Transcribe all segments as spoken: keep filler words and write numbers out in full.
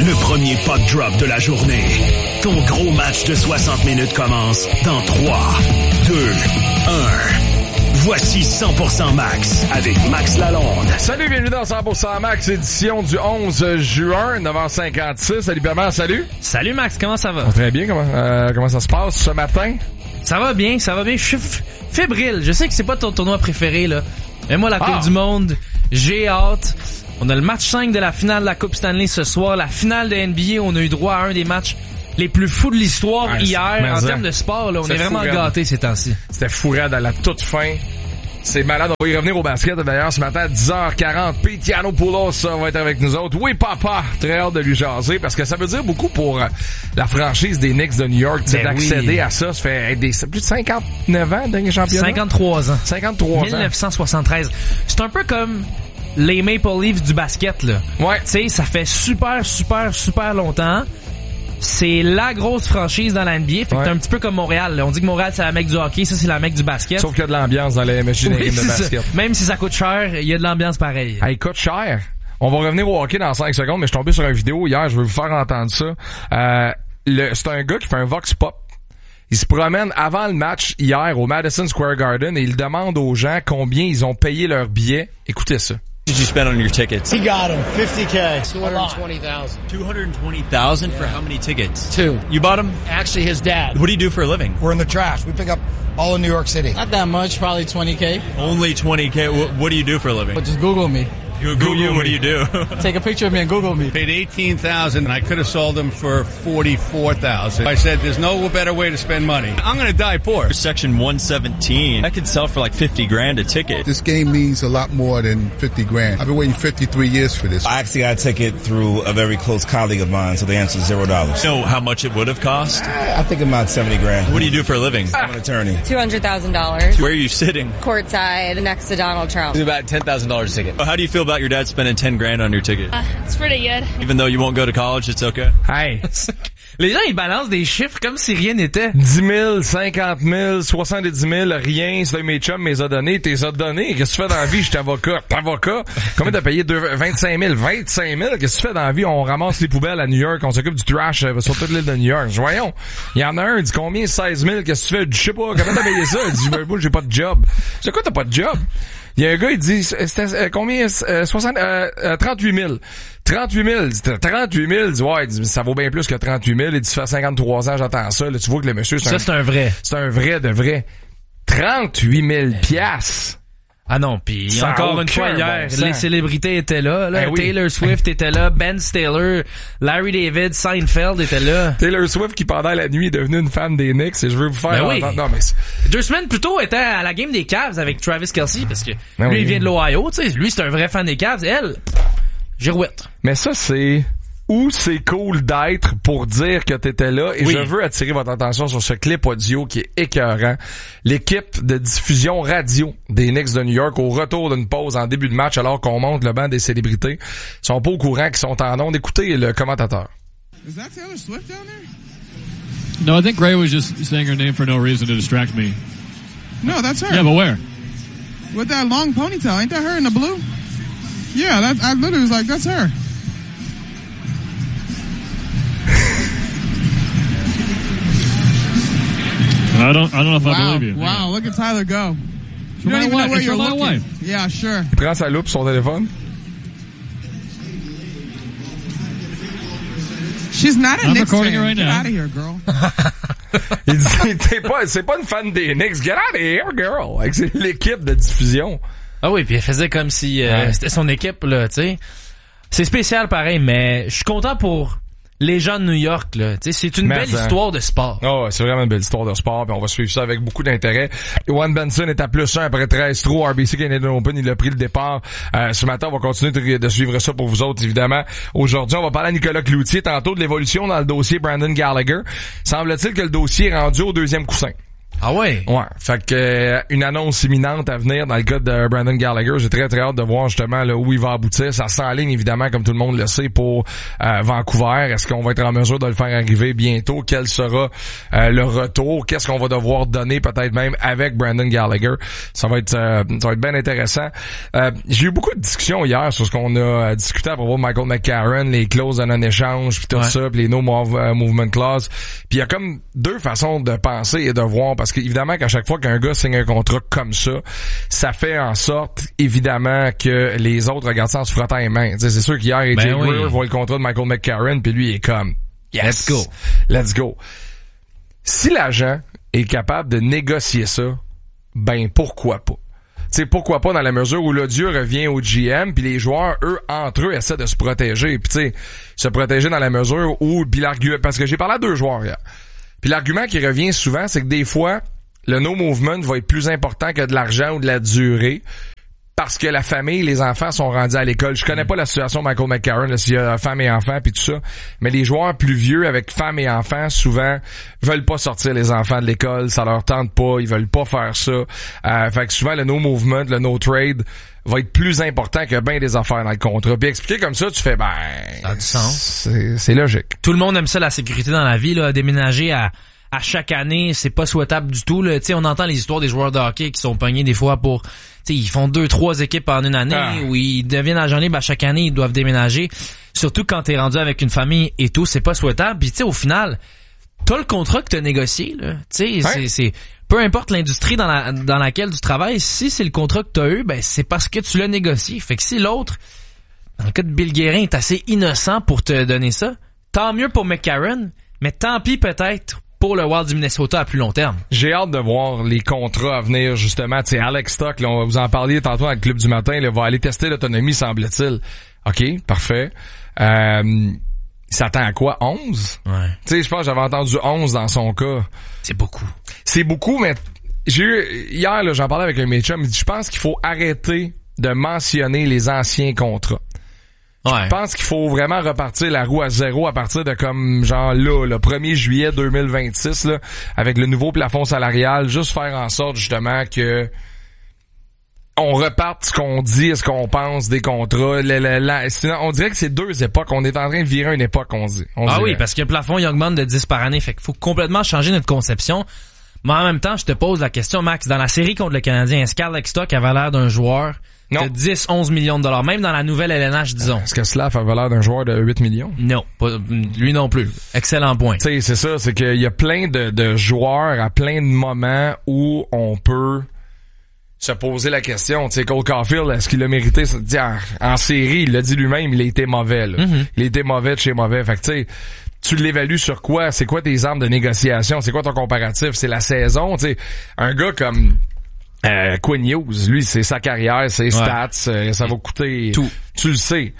Le premier puck drop de la journée. Ton gros match de soixante minutes commence dans trois, deux, un. Voici cent pour cent Max avec Max Lalonde. Salut, bienvenue dans cent pour cent Max, édition du onze juin, neuf heures cinquante-six. Salut Pierre, salut. Salut Max, comment ça va? Très bien, comment, euh, comment ça se passe ce matin? Ça va bien, ça va bien. Je suis f- fébrile. Je sais que c'est pas ton tournoi préféré, là. Mais moi, la Coupe Ah. du Monde, j'ai hâte. On a le match cinq de la finale de la Coupe Stanley ce soir. La finale de N B A, on a eu droit à un des matchs les plus fous de l'histoire Ouais, hier. En ça. termes de sport, là, on C'est est vraiment fou, gâtés ces temps-ci. C'était fou raide à la toute fin. C'est malade. On va y revenir au basket d'ailleurs ce matin à dix heures quarante. Pete Yiannopoulos ça, va être avec nous autres. Oui, papa! Très hâte de lui jaser parce que ça veut dire beaucoup pour euh, la franchise des Knicks de New York ben d'accéder oui. à ça. Ça fait des, plus de cinquante-neuf ans, dernier championnat? cinquante-trois ans. cinquante-trois ans. dix-neuf cent soixante-treize. C'est un peu comme les Maple Leafs du basket, là. Ouais. Tu sais, ça fait super, super, super longtemps. C'est la grosse franchise dans la N B A. Fait que ouais. t'es un petit peu comme Montréal. Là. On dit que Montréal, c'est la mecque du hockey. Ça, c'est la mecque du basket. Sauf qu'il y a de l'ambiance dans les machines oui, de basket. Ça. Même si ça coûte cher, il y a de l'ambiance pareille. Elle coûte cher. On va revenir au hockey dans cinq secondes, mais je suis tombé sur une vidéo hier. Je vais vous faire entendre ça. Euh, le, c'est un gars qui fait un vox pop. Il se promène avant le match hier au Madison Square Garden et il demande aux gens combien ils ont payé leur billet. Écoutez ça. What did you spend on your tickets? He got him. fifty K. two hundred twenty thousand. two hundred twenty thousand for yeah. how many tickets? Two. You bought them? Actually, his dad. What do you do for a living? We're in the trash. We pick up all in New York City. Not that much, probably twenty K. Only twenty K. What, what do you do for a living? But just Google me. Google, Google you. What do you do? Take a picture of me and Google me. Paid eighteen thousand dollars and I could have sold them for forty-four thousand dollars. I said there's no better way to spend money. I'm going to die poor. Section one seventeen. I could sell for like fifty grand a ticket. This game means a lot more than fifty grand. I've been waiting fifty-three years for this. I actually got a ticket through a very close colleague of mine, so the answer is zero dollars. You know how much it would have cost? I think about seventy grand. What do you do for a living? I'm an attorney. two hundred thousand dollars. Where are you sitting? Courtside next to Donald Trump. It's about ten thousand dollars a ticket. How do you feel about your dad spending ten grand on your ticket? Uh, it's pretty good. Even though you won't go to college, it's okay? Hey! Les gens, ils balancent des chiffres comme si rien n'était. dix mille, cinquante mille, soixante-dix mille, rien. C'est mes chums, mes a donné. T'es a donné. Qu'est-ce que tu fais dans la vie? Je suis avocat. T'es avocat? Combien t'as payé? vingt-cinq mille. vingt-cinq mille? Qu'est-ce que tu fais dans la vie? On ramasse les poubelles à New York. On s'occupe du trash euh, sur toute l'île de New York. Voyons. Il y en a un, il dit combien? seize mille. Qu'est-ce que tu fais? Je sais pas. Comment t'as payé ça? Il dit, ben, moi, j'ai pas de job. C'est quoi, t'as pas de job? Il y a un gars, il dit, c'était euh, combien? Euh, soixante, euh, euh, trente-huit mille. trente-huit mille. trente-huit mille. Il dit, ouais, il dit, ça vaut bien plus que trente-huit mille. Il dit, ça fait cinquante-trois ans, j'attends ça. Là, tu vois que le monsieur, c'est ça, un, c'est un vrai. C'est un vrai de vrai. trente-huit mille piastres. Ah non, pis encore une fois hier, bon les célébrités étaient là, là. Ben oui. Taylor Swift était là, Ben Stiller, Larry David, Seinfeld était là. Taylor Swift qui pendant la nuit est devenue une fan des Knicks et je veux vous faire ben oui. Non mais c'est... deux semaines plus tôt était à la game des Cavs avec Travis Kelce parce que ben lui oui. il vient de l'Ohio, tu sais, lui c'est un vrai fan des Cavs, elle girouette. Mais ça c'est où c'est cool d'être pour dire que t'étais là et oui. je veux attirer votre attention sur ce clip audio qui est écœurant. L'équipe de diffusion radio des Knicks de New York au retour d'une pause en début de match alors qu'on monte le banc des célébrités sont pas au courant qu'ils sont en onde. Écoutez le commentateur. Is that Taylor Swift down there? No, I think Ray was just saying her name for no reason to distract me. No, that's her. Yeah, but where? With that long ponytail. Ain't that her in the blue? Yeah, that, I literally was like, that's her. I don't, I don't know if wow. I believe you. Wow, look at Tyler go. You don't even wife. know where it's you're looking. Wife. Yeah, sure. Il prend sa loupe sur son téléphone. She's not a I'm Knicks recording fan. it right Get now. out of here, girl. Il dit, t'es pas, c'est pas une fan des Knicks. Get out of here, girl. C'est l'équipe de diffusion. Ah oui, puis elle faisait comme si euh, ouais. c'était son équipe, là, tu sais. C'est spécial pareil, mais je suis content pour les gens de New York, là. Tu sais, c'est une mais belle ça. histoire de sport. Oh, c'est vraiment une belle histoire de sport, puis on va suivre ça avec beaucoup d'intérêt. Ewan Benson est à plus un après treize trous. R B C Canadian Open, il a pris le départ. Euh, ce matin, on va continuer de, de suivre ça pour vous autres, évidemment. Aujourd'hui, on va parler à Nicolas Cloutier tantôt de l'évolution dans le dossier Brandon Gallagher. Semble-t-il que le dossier est rendu au deuxième coussin. Ah ouais? Ouais. Fait que euh, une annonce imminente à venir dans le cas de Brandon Gallagher. J'ai très très hâte de voir justement là, où il va aboutir. Ça s'enligne évidemment, comme tout le monde le sait, pour euh, Vancouver. Est-ce qu'on va être en mesure de le faire arriver bientôt? Quel sera euh, le retour? Qu'est-ce qu'on va devoir donner peut-être même avec Brandon Gallagher? Ça va être euh, ça va être bien intéressant. Euh, j'ai eu beaucoup de discussions hier sur ce qu'on a discuté à propos de Michael McCarron, les clauses de non-échange, puis tout ouais. ça, puis les no movement clause. Puis il y a comme deux façons de penser et de voir, parce que évidemment qu'à chaque fois qu'un gars signe un contrat comme ça, ça fait en sorte évidemment que les autres regardent ça en se frottant les mains. T'sais, c'est sûr qu'hier, A J ben Greer oui. voit le contrat de Michael McCarron, puis lui il est comme yes, let's go, let's go. Si l'agent est capable de négocier ça, ben pourquoi pas? Tu sais, pourquoi pas dans la mesure où l'odieux revient au G M, puis les joueurs, eux, entre eux, essaient de se protéger. Puis tu sais, se protéger dans la mesure où, puis l'argument, parce que j'ai parlé à deux joueurs hier. Puis l'argument qui revient souvent, c'est que des fois, le no movement va être plus important que de l'argent ou de la durée, parce que la famille, les enfants sont rendus à l'école. Je connais pas la situation de Michael McCarron, là, s'il y a femme et enfants puis tout ça, mais les joueurs plus vieux avec femme et enfants, souvent, veulent pas sortir les enfants de l'école, ça leur tente pas, ils veulent pas faire ça. Euh, fait que souvent, le no movement, le no trade va être plus important que bien des affaires dans le contrat. Puis expliquer comme ça, tu fais, ben... Ça a du sens. C'est, c'est logique. Tout le monde aime ça, la sécurité dans la vie, là, déménager à... à chaque année, c'est pas souhaitable du tout. Tu sais, on entend les histoires des joueurs de hockey qui sont pognés des fois pour... Tu sais, ils font deux, trois équipes en une année ah. où ils deviennent agents libres à chaque année, ils doivent déménager. Surtout quand t'es rendu avec une famille et tout, c'est pas souhaitable. Puis tu sais, au final, t'as le contrat que t'as négocié, là. Tu sais, ouais. c'est, c'est... Peu importe l'industrie dans, la, dans laquelle tu travailles, si c'est le contrat que t'as eu, ben c'est parce que tu l'as négocié. Fait que si l'autre, dans le cas de Bill Guérin, est assez innocent pour te donner ça, tant mieux pour McCarron, mais tant pis peut-être pour le Wild du Minnesota à plus long terme. J'ai hâte de voir les contrats à venir, justement. Tu sais, Alex Stock, là, on vous en parliez tantôt dans le club du matin, là, va aller tester l'autonomie, semble-t-il. OK, parfait. Euh, il s'attend à quoi? onze? Ouais. Tu sais, je pense que j'avais entendu onze dans son cas. C'est beaucoup. C'est beaucoup, mais j'ai eu, hier, là, j'en parlais avec un de mes chums, il dit, je pense qu'il faut arrêter de mentionner les anciens contrats. Ouais. Je pense qu'il faut vraiment repartir la roue à zéro à partir de comme genre là, le premier juillet deux mille vingt-six, là, avec le nouveau plafond salarial, juste faire en sorte justement que on reparte ce qu'on dit et ce qu'on pense des contrats. Le, le, la, sinon, on dirait que c'est deux époques. On est en train de virer une époque, on dit. On ah dirait. Oui, parce que le plafond il augmente de dix par année, fait qu'il faut complètement changer notre conception. Mais en même temps, je te pose la question, Max, dans la série contre le Canadien, est-ce qu'Alex Stock avait l'air d'un joueur non. de dix à onze millions de dollars, même dans la nouvelle L N H, disons? Est-ce que Slav avait l'air d'un joueur de huit millions? Non, pas, lui non plus. Excellent point. Tu sais, c'est ça, c'est qu'il y a plein de, de joueurs à plein de moments où on peut se poser la question. Tu sais, Cole Caulfield, est-ce qu'il a mérité ça? En, en série, il l'a dit lui-même, il a été mauvais, là. Mm-hmm. Il a été mauvais de chez mauvais. Fait que tu sais, tu l'évalues sur quoi? C'est quoi tes armes de négociation? C'est quoi ton comparatif? C'est la saison? Tu sais, un gars comme euh, Quinn Hughes, lui, c'est sa carrière, ses stats, ouais. euh, ça va coûter... Tout. Tu le sais.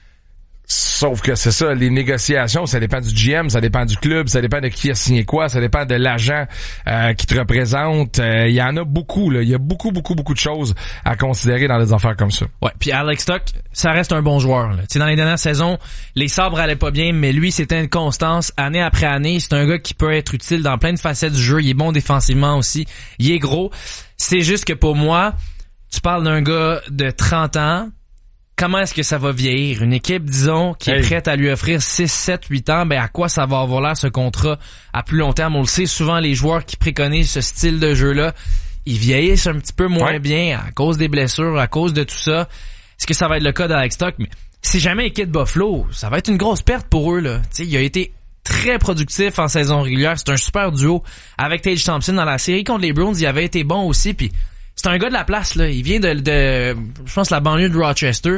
Sauf que c'est ça, les négociations, ça dépend du G M, ça dépend du club, ça dépend de qui a signé quoi, ça dépend de l'agent euh, qui te représente. Il euh, y en a beaucoup, là. Il y a beaucoup, beaucoup, beaucoup de choses à considérer dans des affaires comme ça. Ouais, puis Alex Stock, ça reste un bon joueur. Tu sais, dans les dernières saisons, les Sabres allaient pas bien, mais lui, c'était une constance année après année. C'est un gars qui peut être utile dans plein de facettes du jeu. Il est bon défensivement aussi. Il est gros. C'est juste que pour moi, tu parles d'un gars de trente ans. Comment est-ce que ça va vieillir? Une équipe, disons, qui hey. est prête à lui offrir six, sept, huit ans, ben à quoi ça va avoir l'air ce contrat à plus long terme? On le sait, souvent les joueurs qui préconisent ce style de jeu-là, ils vieillissent un petit peu moins ouais. bien à cause des blessures, à cause de tout ça. Est-ce que ça va être le cas d'Alex Stock? Mais si jamais il quitte Buffalo, ça va être une grosse perte pour eux, là. Tu sais, il a été très productif en saison régulière. C'est un super duo avec Tage Thompson dans la série contre les Bruins. Il avait été bon aussi, puis c'est un gars de la place, là. Il vient de, de je pense, la banlieue de Rochester.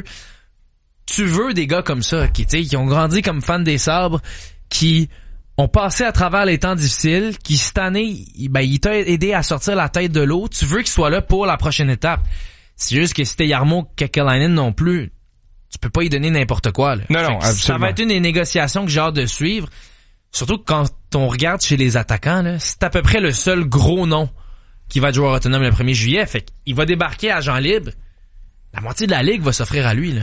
Tu veux des gars comme ça, qui, tu sais, qui ont grandi comme fans des Sabres, qui ont passé à travers les temps difficiles, qui, cette année, ben, il t'a aidé à sortir la tête de l'eau. Tu veux qu'il soit là pour la prochaine étape. C'est juste que si t'es Jarmo Kekalainen non plus, tu peux pas y donner n'importe quoi, là. Non, non, absolument. Ça va être une des négociations que j'ai hâte de suivre. Surtout quand on regarde chez les attaquants, là, c'est à peu près le seul gros nom qui va être joueur autonome le premier juillet. Fait qu'il va débarquer agent libre. La moitié de la ligue va s'offrir à lui, là.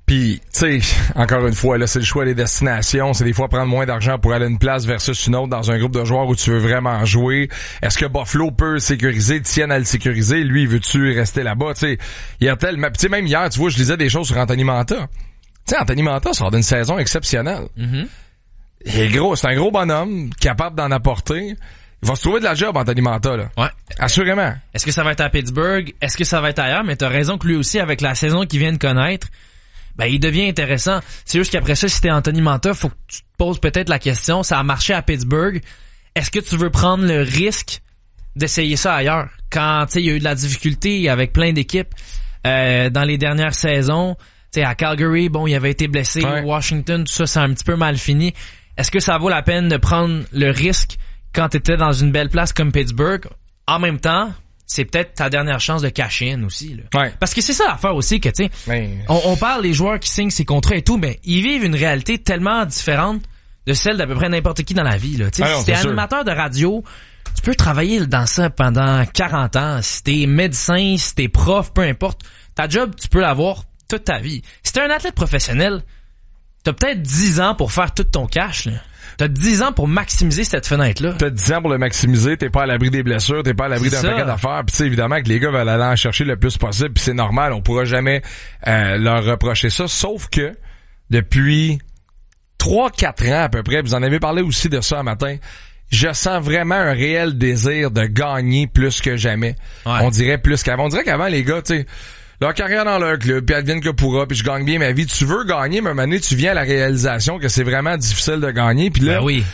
Puis, tu sais, encore une fois, là, c'est le choix des destinations. C'est des fois prendre moins d'argent pour aller à une place versus une autre dans un groupe de joueurs où tu veux vraiment jouer. Est-ce que Buffalo peut sécuriser, tienne à le sécuriser? Lui, veux-tu rester là-bas? Tu sais, il y a tellement... Tu sais, même hier, tu vois, je lisais des choses sur Anthony Manta. Tu sais, Anthony Manta sort d'une saison exceptionnelle. Mm-hmm. Il est gros, c'est un gros bonhomme, capable d'en apporter. Il va se trouver de la job, Anthony Manta, là. Ouais. Assurément. Est-ce que ça va être à Pittsburgh? Est-ce que ça va être ailleurs? Mais t'as raison que lui aussi, avec la saison qu'il vient de connaître, ben, il devient intéressant. C'est juste qu'après ça, si t'es Anthony Manta, faut que tu te poses peut-être la question, ça a marché à Pittsburgh. Est-ce que tu veux prendre le risque d'essayer ça ailleurs? Quand, tu sais, il y a eu de la difficulté avec plein d'équipes, euh, dans les dernières saisons. Tu sais, à Calgary, bon, il avait été blessé. Ouais. Washington, tout ça, c'est un petit peu mal fini. Est-ce que ça vaut la peine de prendre le risque quand t'étais dans une belle place comme Pittsburgh? En même temps, c'est peut-être ta dernière chance de cash in aussi, là. Ouais. Parce que c'est ça l'affaire aussi que, tu sais, Mais... on, on parle des joueurs qui signent ces contrats et tout, mais ils vivent une réalité tellement différente de celle d'à peu près n'importe qui dans la vie, là. Tu sais, Ah non, si t'es c'est animateur de radio, tu peux travailler dans ça pendant quarante ans. Si t'es médecin, si t'es prof, peu importe, ta job, tu peux l'avoir toute ta vie. Si t'es un athlète professionnel, t'as peut-être dix ans pour faire tout ton cash, là. T'as dix ans pour maximiser cette fenêtre-là. T'as dix ans pour le maximiser, t'es pas à l'abri des blessures, t'es pas à l'abri C'est d'un ça. paquet d'affaires. Puis tu sais, évidemment que les gars veulent aller en chercher le plus possible, puis c'est normal, on pourra jamais euh, leur reprocher ça. Sauf que depuis trois quatre ans à peu près, vous en avez parlé aussi de ça un matin, je sens vraiment un réel désir de gagner plus que jamais. Ouais. On dirait plus qu'avant. On dirait qu'avant, les gars, tu sais, leur carrière dans leur club, puis advienne que pourra, puis je gagne bien ma vie. Tu veux gagner, mais à un moment donné, tu viens à la réalisation que c'est vraiment difficile de gagner. Puis là, Ben oui.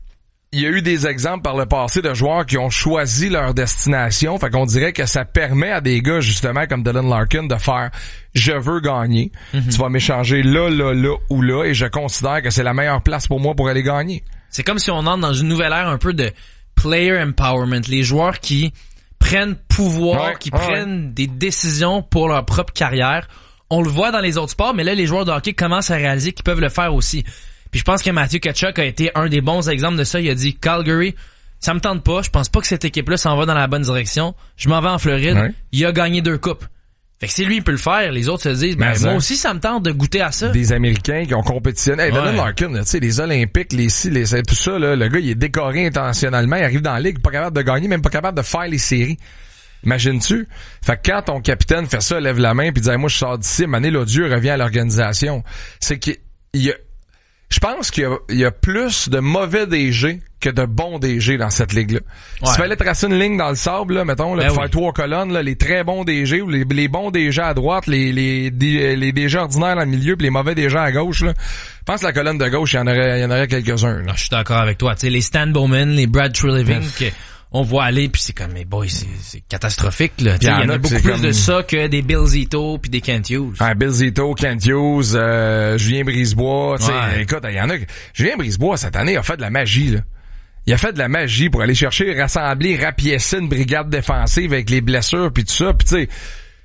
il y a eu des exemples par le passé de joueurs qui ont choisi leur destination. Fait qu'on dirait que ça permet à des gars, justement, comme Dylan Larkin, de faire « je veux gagner Mm-hmm. ». Tu vas m'échanger là, là, là ou là, et je considère que c'est la meilleure place pour moi pour aller gagner. C'est comme si on entre dans une nouvelle ère un peu de player empowerment. Les joueurs qui prennent pouvoir, Ouais, qui ouais, prennent ouais. des décisions pour leur propre carrière. On le voit dans les autres sports, mais là, les joueurs de hockey commencent à réaliser qu'ils peuvent le faire aussi. Puis je pense que Matthew Tkachuk a été un des bons exemples de ça. Il a dit, Calgary, ça me tente pas. Je pense pas que cette équipe-là s'en va dans la bonne direction. Je m'en vais en Floride. Ouais. Il a gagné deux coupes. Fait que si lui, il peut le faire, les autres se disent, ben, Mais moi ça. aussi, ça me tente de goûter à ça. Des Américains qui ont compétitionné. Hey, Ouais. Dylan Larkin, tu sais, les Olympiques, les ci, les tout ça, là, le gars, il est décoré intentionnellement. Il arrive dans la ligue, pas capable de gagner, même pas capable de faire les séries. Imagines-tu? Fait que quand ton capitaine fait ça, lève la main puis dit hey, moi je sors d'ici, Mané l'odieux revient à l'organisation. C'est qu'il y a je pense qu'il y a, il y a plus de mauvais D G que de bons D G dans cette ligue-là. Ouais. Si tu fallait tracer une ligne dans le sable, là, mettons, là, Ben pour oui. faire trois colonnes, là, les très bons D G ou les, les bons D G à droite, les, les, les, les D G ordinaires dans le milieu puis les mauvais D G à gauche, là. Je pense que la colonne de gauche, il y en aurait, il y en aurait quelques-uns, là. Non, je suis d'accord avec toi. Tu sais, les Stan Bowman, les Brad Treliving, que on voit aller puis c'est comme mais boy, c'est, c'est catastrophique là. Tu sais, il y en a beaucoup c'est plus comme... de ça que des Bill Zito puis des Kent Hughes. Ah, Bill Zito, Kent Hughes, euh, Julien Brisebois, tu sais, Ouais. écoute, il y en a. Julien Brisebois cette année a fait de la magie là. Il a fait de la magie pour aller chercher, rassembler, rapiécer une brigade défensive avec les blessures puis tout ça, puis tu sais.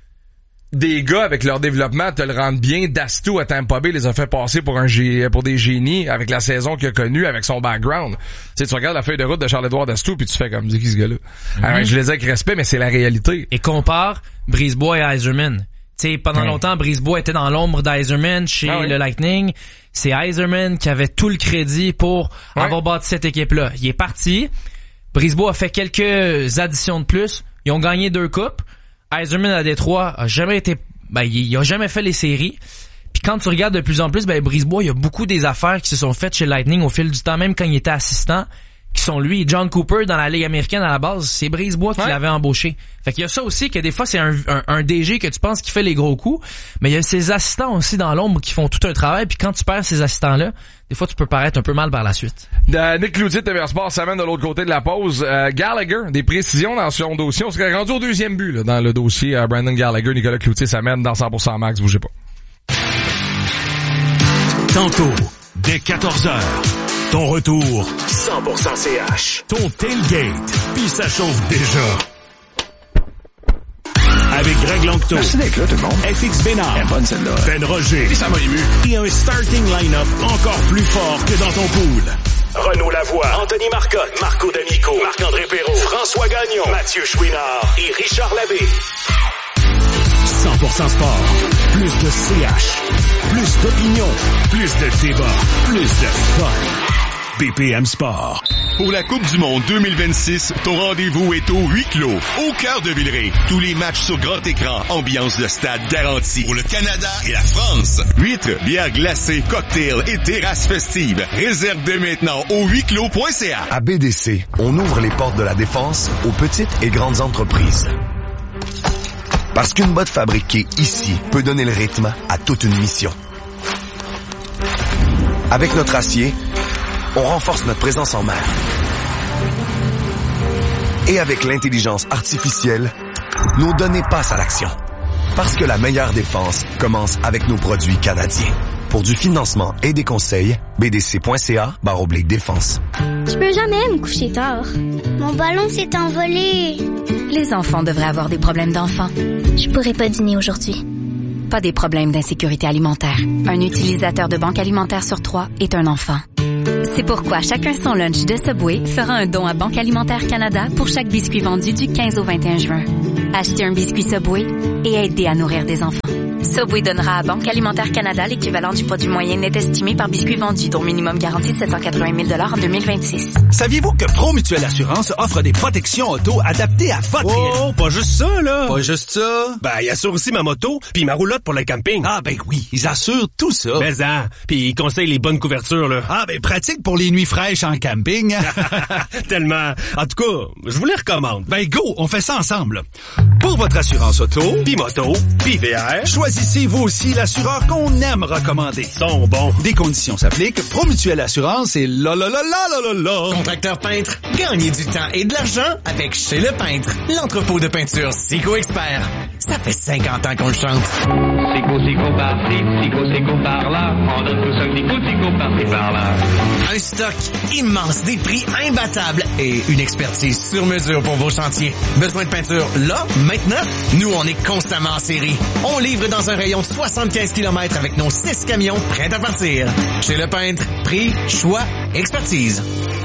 Des gars avec leur développement te le rendent bien. Dastou à Tampa Bay les a fait passer pour un gé- pour des génies avec la saison qu'il a connue, avec son background. Tu sais, tu regardes la feuille de route de Charles-Édouard Dastou puis tu fais comme, c'est qui ce gars-là? Mm-hmm. Alors, je les ai avec respect, mais c'est la réalité. Et compare Brisebois et Yzerman. Tu sais, pendant Ouais. longtemps, Brisebois était dans l'ombre d'Yzerman chez Ah oui. le Lightning. C'est Yzerman qui avait tout le crédit pour Ouais. avoir bâti cette équipe-là. Il est parti. Brisebois a fait quelques additions de plus. Ils ont gagné deux coupes. Yzerman à Détroit a jamais été, ben, il, il a jamais fait les séries. Puis quand tu regardes de plus en plus, ben, Brisebois, il y a beaucoup des affaires qui se sont faites chez Lightning au fil du temps, même quand il était assistant, qui sont lui. John Cooper, dans la Ligue américaine, à la base, c'est Brisebois qui Ouais. l'avait embauché. Fait qu'il y a ça aussi, que des fois, c'est un, un, un D G que tu penses qui fait les gros coups, mais il y a ses assistants aussi dans l'ombre qui font tout un travail, puis quand tu perds ces assistants-là, des fois, tu peux paraître un peu mal par la suite. Euh, Nick Cloutier de T V R Sport s'amène de l'autre côté de la pause. Euh, Gallagher, des précisions dans son dossier. On serait rendu au deuxième but là, dans le dossier. Euh, Brandon Gallagher, Nicolas Cloutier s'amène dans cent pour cent max. Bougez pas. Tantôt, dès quatorze heures, ton retour cent pour cent C H. Ton tailgate, puis ça chauffe déjà. Avec Greg Langto. Merci d'être là, tout le monde. F X Bénard. Elle est bonne, celle-là. Ben Roger. Et ça m'a ému. Et un starting line-up encore plus fort que dans ton pool. Renaud Lavoie, Anthony Marcotte, Marco D'Amico, Marc-André Perrault, François Gagnon, Mathieu Chouinard et Richard Labbé. cent pour cent Sport. Plus de C H, plus d'opinion, plus de débat, plus de fun. B P M Sport. Pour la Coupe du Monde deux mille vingt-six, ton rendez-vous est au huis clos, au cœur de Villeray. Tous les matchs sur grand écran, ambiance de stade garantie. Pour le Canada et la France. Huîtres, bières glacées, cocktails et terrasses festives. Réserve dès maintenant au huis clos point c a. À B D C, on ouvre les portes de la défense aux petites et grandes entreprises. Parce qu'une botte fabriquée ici peut donner le rythme à toute une mission. Avec notre acier, on renforce notre présence en mer. Et avec l'intelligence artificielle, nos données passent à l'action. Parce que la meilleure défense commence avec nos produits canadiens. Pour du financement et des conseils, b d c point c a barre oblique défense. Je peux jamais me coucher tard. Mon ballon s'est envolé. Les enfants devraient avoir des problèmes d'enfants. Je pourrais pas dîner aujourd'hui. Pas des problèmes d'insécurité alimentaire. Un utilisateur de banque alimentaire sur trois est un enfant. C'est pourquoi Chacun son lunch de Subway fera un don à Banque Alimentaire Canada pour chaque biscuit vendu du quinze au vingt et un juin. Achetez un biscuit Subway et aidez à nourrir des enfants. Subway donnera à Banque Alimentaire Canada l'équivalent du produit moyen net estimé par biscuit vendu, dont minimum garanti sept cent quatre-vingt mille dollars en deux mille vingt-six. Saviez-vous que Promutuelle Assurance offre des protections auto adaptées à votre... Oh, pas juste ça, là! Pas juste ça? Ben, ils assurent aussi ma moto puis ma roulotte pour le camping. Ah, ben oui, ils assurent tout ça. Mais hein, puis ils conseillent les bonnes couvertures, là. Ah, ben pratique pour les nuits fraîches en camping. Tellement. En tout cas, je vous les recommande. Ben go, on fait ça ensemble. Pour votre assurance auto, puis moto, puis V R, choisissez vous aussi l'assureur qu'on aime recommander. Sont bons. Des conditions s'appliquent. Promutuelle Assurance et la la la la la la la. Contracteur peintre, gagnez du temps et de l'argent avec Chez le Peintre, l'entrepôt de peinture Sico Expert. Ça fait cinquante ans qu'on le chante. Sico, Sico par-ci, Sico, Sico par-là. On donne tous un petit coup de Sico par-ci, par-là. Un stock immense, des prix imbattables et une expertise sur mesure pour vos chantiers. Besoin de peinture là, maintenant? Nous, on est constamment en série. On livre dans un rayon de soixante-quinze kilomètres avec nos six camions prêts à partir. Chez le Peintre, prix, choix, expertise.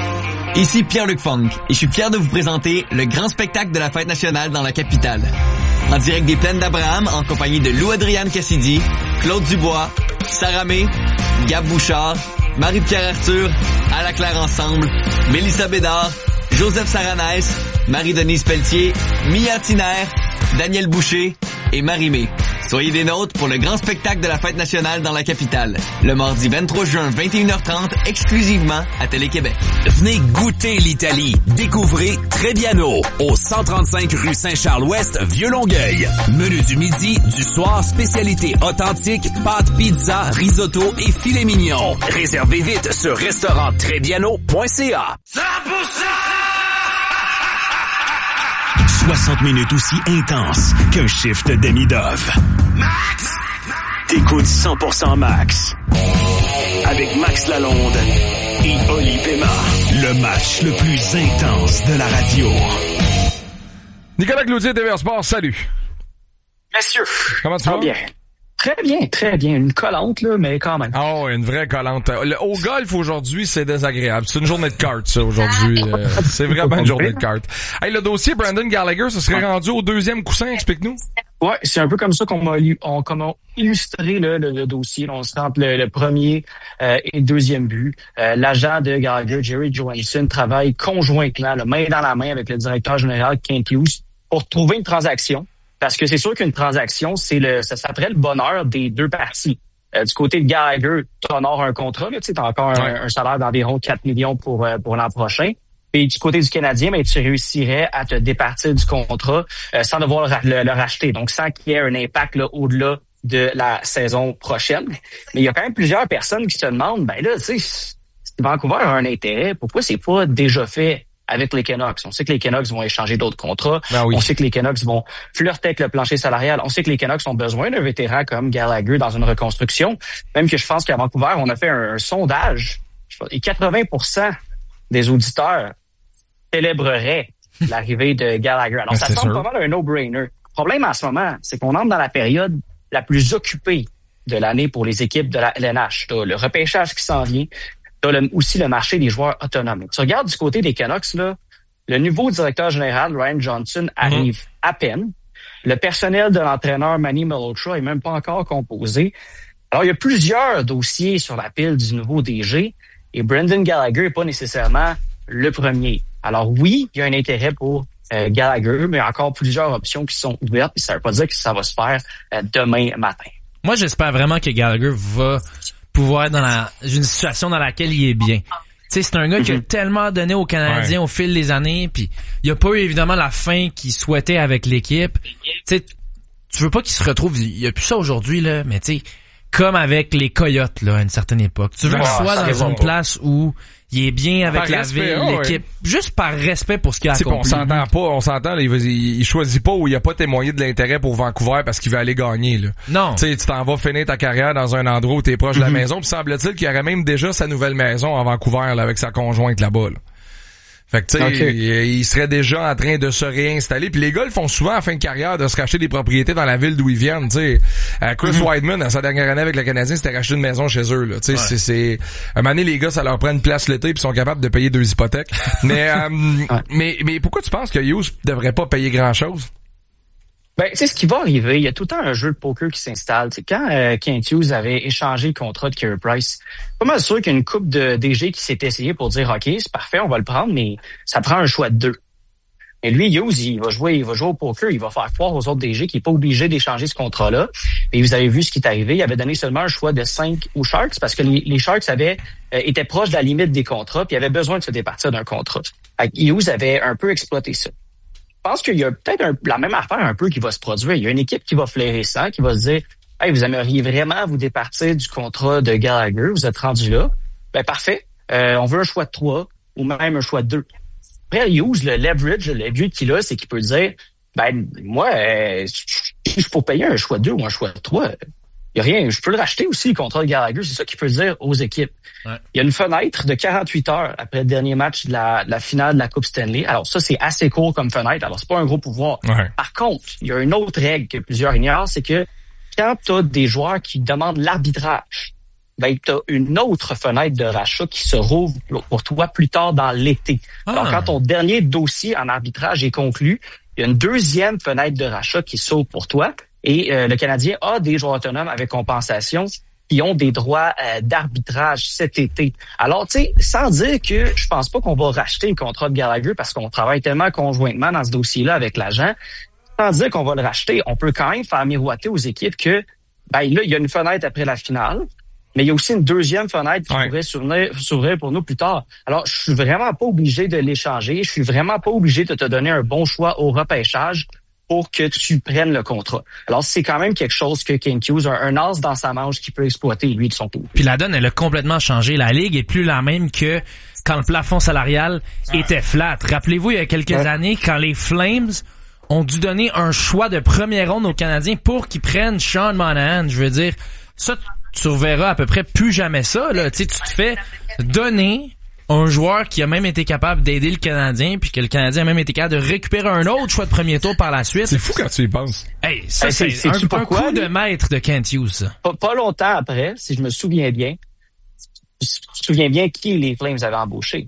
Ici Pierre-Luc Funk et je suis fier de vous présenter le grand spectacle de la fête nationale dans la capitale. En direct des Plaines d'Abraham, en compagnie de Lou-Adriane Cassidy, Claude Dubois, Sarah May, Gab Bouchard, Marie-Pierre Arthur, À la Claire Ensemble, Mélissa Bédard, Joseph Saranès, Marie-Denise Pelletier, Mia Tiner, Daniel Boucher et Marie-Mé. Soyez des nôtres pour le grand spectacle de la fête nationale dans la capitale. Le mardi vingt-trois juin, vingt et une heures trente, exclusivement à Télé-Québec. Venez goûter l'Italie. Découvrez Trebbiano, au cent trente-cinq rue Saint-Charles-Ouest, Vieux-Longueuil. Menu du midi, du soir, spécialité authentique, pâtes, pizza, risotto et filet mignon. Réservez vite sur restaurant trebbiano point c a. cent pour cent! soixante minutes aussi intenses qu'un shift demi-dove. Max! T'écoutes cent pour cent Max. Avec Max Lalonde et Oli Pema. Le match le plus intense de la radio. Nicolas Cloutier, T V R Sport, salut. Messieurs. Comment tu vas? Bien. Très bien, très bien. Une collante, là, mais quand même. Oh, une vraie collante. Le, au golf, aujourd'hui, c'est désagréable. C'est une journée de cartes, ça, aujourd'hui. Euh, c'est vraiment une journée de cartes. Hey, le dossier Brandon Gallagher, ça serait rendu au deuxième coussin, explique-nous. Ouais, c'est un peu comme ça qu'on m'a on, qu'on a illustré là, le, le dossier. Là, on se rend entre le, le premier euh, et le deuxième but. Euh, l'agent de Gallagher, Jerry Johansson, travaille conjointement, là, main dans la main avec le directeur général Kent Hughes pour trouver une transaction. Parce que c'est sûr qu'une transaction, c'est le, ça s'appelle le bonheur des deux parties. Euh, du côté de Gallagher, tu honores un contrat, tu sais, t'as encore un, ouais. un salaire d'environ quatre millions pour euh, pour l'an prochain. Et du côté du Canadien, ben, tu réussirais à te départir du contrat euh, sans devoir le, le, le racheter. Donc, sans qu'il y ait un impact là, au-delà de la saison prochaine. Mais il y a quand même plusieurs personnes qui se demandent, ben là, tu sais, si Vancouver a un intérêt, pourquoi c'est pas déjà fait avec les Canucks? On sait que les Canucks vont échanger d'autres contrats. Ben oui. On sait que les Canucks vont flirter avec le plancher salarial. On sait que les Canucks ont besoin d'un vétéran comme Gallagher dans une reconstruction. Même que je pense qu'à Vancouver, on a fait un, un sondage et quatre-vingts pour cent des auditeurs célébreraient l'arrivée de Gallagher. Alors, ben, ça semble pas mal un no-brainer. Le problème en ce moment, c'est qu'on entre dans la période la plus occupée de l'année pour les équipes de la L N H. T'as le repêchage qui s'en vient. T'as le, aussi le marché des joueurs autonomes. Tu regardes du côté des Canucks, là, le nouveau directeur général, Ryan Johnson, arrive mm-hmm. à peine. Le personnel de l'entraîneur Manny Malhotra est même pas encore composé. Alors, il y a plusieurs dossiers sur la pile du nouveau D G et Brendan Gallagher n'est pas nécessairement le premier. Alors oui, il y a un intérêt pour euh, Gallagher, mais il y a encore plusieurs options qui sont ouvertes et ça veut pas dire que ça va se faire euh, demain matin. Moi, j'espère vraiment que Gallagher va pouvoir être dans la, une situation dans laquelle il est bien. Tu sais, c'est un gars mm-hmm. qui a tellement donné aux Canadiens ouais. au fil des années, puis il a pas eu évidemment la fin qu'il souhaitait avec l'équipe. Tu sais, tu veux pas qu'il se retrouve, il y a plus ça aujourd'hui là, mais tu sais, comme avec les Coyotes là à une certaine époque. Tu veux qu'il soit dans une place où il est bien avec par la respect, ville, oh, l'équipe, ouais. juste par respect pour ce qu'il a accompli. On s'entend pas, on s'entend, là, il, il, il choisit pas ou il a pas témoigné de l'intérêt pour Vancouver parce qu'il veut aller gagner, là. Non. Tu sais, tu t'en vas finir ta carrière dans un endroit où t'es proche mm-hmm. de la maison, puis semble-t-il qu'il y aurait même déjà sa nouvelle maison à Vancouver, là, avec sa conjointe là-bas, là. Fait que tu sais, okay. il, il serait déjà en train de se réinstaller. Puis les gars le font souvent en fin de carrière de se racheter des propriétés dans la ville d'où ils viennent. Tu sais, Chris mm-hmm. Wideman, à sa dernière année avec le Canadien, c'était racheter une maison chez eux. Tu sais, ouais. c'est, c'est un moment donné, les gars, ça leur prend une place l'été puis sont capables de payer deux hypothèques. mais, euh, ouais. mais mais pourquoi tu penses que Hughes devrait pas payer grand chose? Ben, tu sais, ce qui va arriver, il y a tout le temps un jeu de poker qui s'installe. T'sais, quand euh, Kent Hughes avait échangé le contrat de Carey Price, pas mal sûr qu'il y a une couple de D G qui s'est essayé pour dire, OK, c'est parfait, on va le prendre, mais ça prend un choix de deux. Et lui, Hughes, il va jouer, il va jouer au poker, il va faire croire aux autres D G qu'il n'est pas obligé d'échanger ce contrat-là. Et vous avez vu ce qui est arrivé, il avait donné seulement un choix de cinq aux Sharks parce que les, les Sharks avaient euh, étaient proches de la limite des contrats puis avaient besoin de se départir d'un contrat. Hughes avait un peu exploité ça. Je pense qu'il y a peut-être un, la même affaire un peu qui va se produire. Il y a une équipe qui va flairer ça, qui va se dire « Hey, vous aimeriez vraiment vous départir du contrat de Gallagher, vous êtes rendu là. Ben parfait, euh, on veut un choix de trois ou même un choix de deux. » Après, Hughes, le leverage, le levier qu'il a, c'est qu'il peut dire « Ben moi, euh, il faut payer un choix de deux ou un choix de trois. » Il y a rien, je peux le racheter aussi, le contrat de Gallagher, c'est ça qu'il peut dire aux équipes. Ouais. Il y a une fenêtre de quarante-huit heures après le dernier match de la, de la finale de la Coupe Stanley. Alors ça, c'est assez court comme fenêtre, alors c'est pas un gros pouvoir. Ouais. Par contre, il y a une autre règle que plusieurs ignorent, c'est que quand tu as des joueurs qui demandent l'arbitrage, ben tu as une autre fenêtre de rachat qui se rouvre pour toi plus tard dans l'été. Ah. Alors quand ton dernier dossier en arbitrage est conclu, il y a une deuxième fenêtre de rachat qui s'ouvre pour toi. Et euh, le Canadien a des joueurs autonomes avec compensation qui ont des droits euh, d'arbitrage cet été. Alors, tu sais, sans dire que je pense pas qu'on va racheter le contrat de Gallagher parce qu'on travaille tellement conjointement dans ce dossier-là avec l'agent, sans dire qu'on va le racheter, on peut quand même faire miroiter aux équipes que, ben là, il y a une fenêtre après la finale, mais il y a aussi une deuxième fenêtre qui ouais. pourrait s'ouvrir, s'ouvrir pour nous plus tard. Alors, je suis vraiment pas obligé de l'échanger, je suis vraiment pas obligé de te donner un bon choix au repêchage pour que tu prennes le contrat. Alors, c'est quand même quelque chose que Kent Hughes a un as dans sa manche qui peut exploiter, lui, de son côté. Puis la donne, elle a complètement changé. La Ligue est plus la même que quand le plafond salarial était flat. Rappelez-vous, il y a quelques ouais. années, quand les Flames ont dû donner un choix de première ronde aux Canadiens pour qu'ils prennent Sean Monahan. Je veux dire, ça, tu reverras à peu près plus jamais ça. Là. Tu sais, tu te fais donner un joueur qui a même été capable d'aider le Canadien, puis que le Canadien a même été capable de récupérer un autre choix de premier tour par la suite. C'est fou quand tu y penses. Hey, ça, hey, c'est, c'est un, un coup de maître de Kent Hughes, ça. Pas, pas longtemps après, si je me souviens bien, je me souviens bien qui les Flames avaient embauché.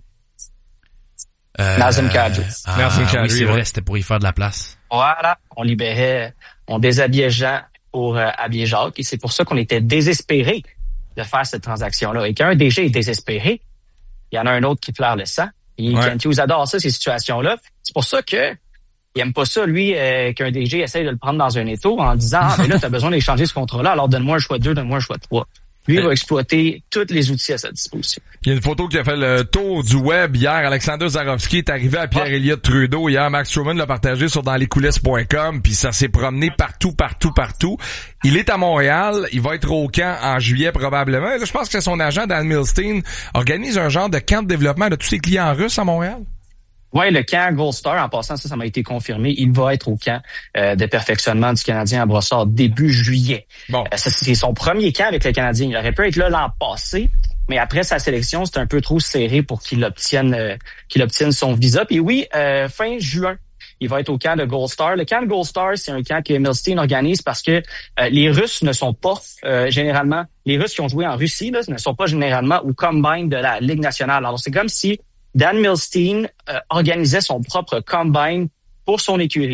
Euh, Nazem Kadri. Ah, Nazem Kadri, oui, c'est vrai, c'était pour y faire de la place. Voilà, on libérait, on déshabillait Jean pour euh, habiller Jacques, et c'est pour ça qu'on était désespérés de faire cette transaction-là. Et qu'un D G est désespéré, il y en a un autre qui pleure le sang. Et ouais. Kent Hughes adore ça, ces situations-là. C'est pour ça que il aime pas ça, lui, euh, qu'un D G essaye de le prendre dans un étau en disant « Ah, mais là, t'as besoin d'échanger ce contrat-là, alors donne-moi un choix de deux, donne-moi un choix de trois. » Lui, il va exploiter tous les outils à sa disposition. Il y a une photo qui a fait le tour du web hier. Alexander Zarovski est arrivé à Pierre-Éliott Trudeau. Hier, Max Truman l'a partagé sur dans les coulisses point com, puis ça s'est promené partout, partout, partout. Il est à Montréal. Il va être au camp en juillet probablement. Là, je pense que son agent, Dan Milstein, organise un genre de camp de développement de tous ses clients russes à Montréal. Oui, le camp Gold Star, en passant, ça, ça m'a été confirmé. Il va être au camp euh, de perfectionnement du Canadien à Brossard début juillet. Bon. Euh, ça, c'est son premier camp avec le Canadien. Il aurait pu être là l'an passé, mais après sa sélection, c'était un peu trop serré pour qu'il obtienne euh, qu'il obtienne son visa. Puis oui, euh, fin juin, il va être au camp de Gold Star. Le camp de Gold Star, c'est un camp que Milstein organise parce que euh, les Russes ne sont pas euh, généralement... Les Russes qui ont joué en Russie là, ne sont pas généralement au combine de la Ligue nationale. Alors, c'est comme si Dan Milstein euh, organisait son propre combine pour son écurie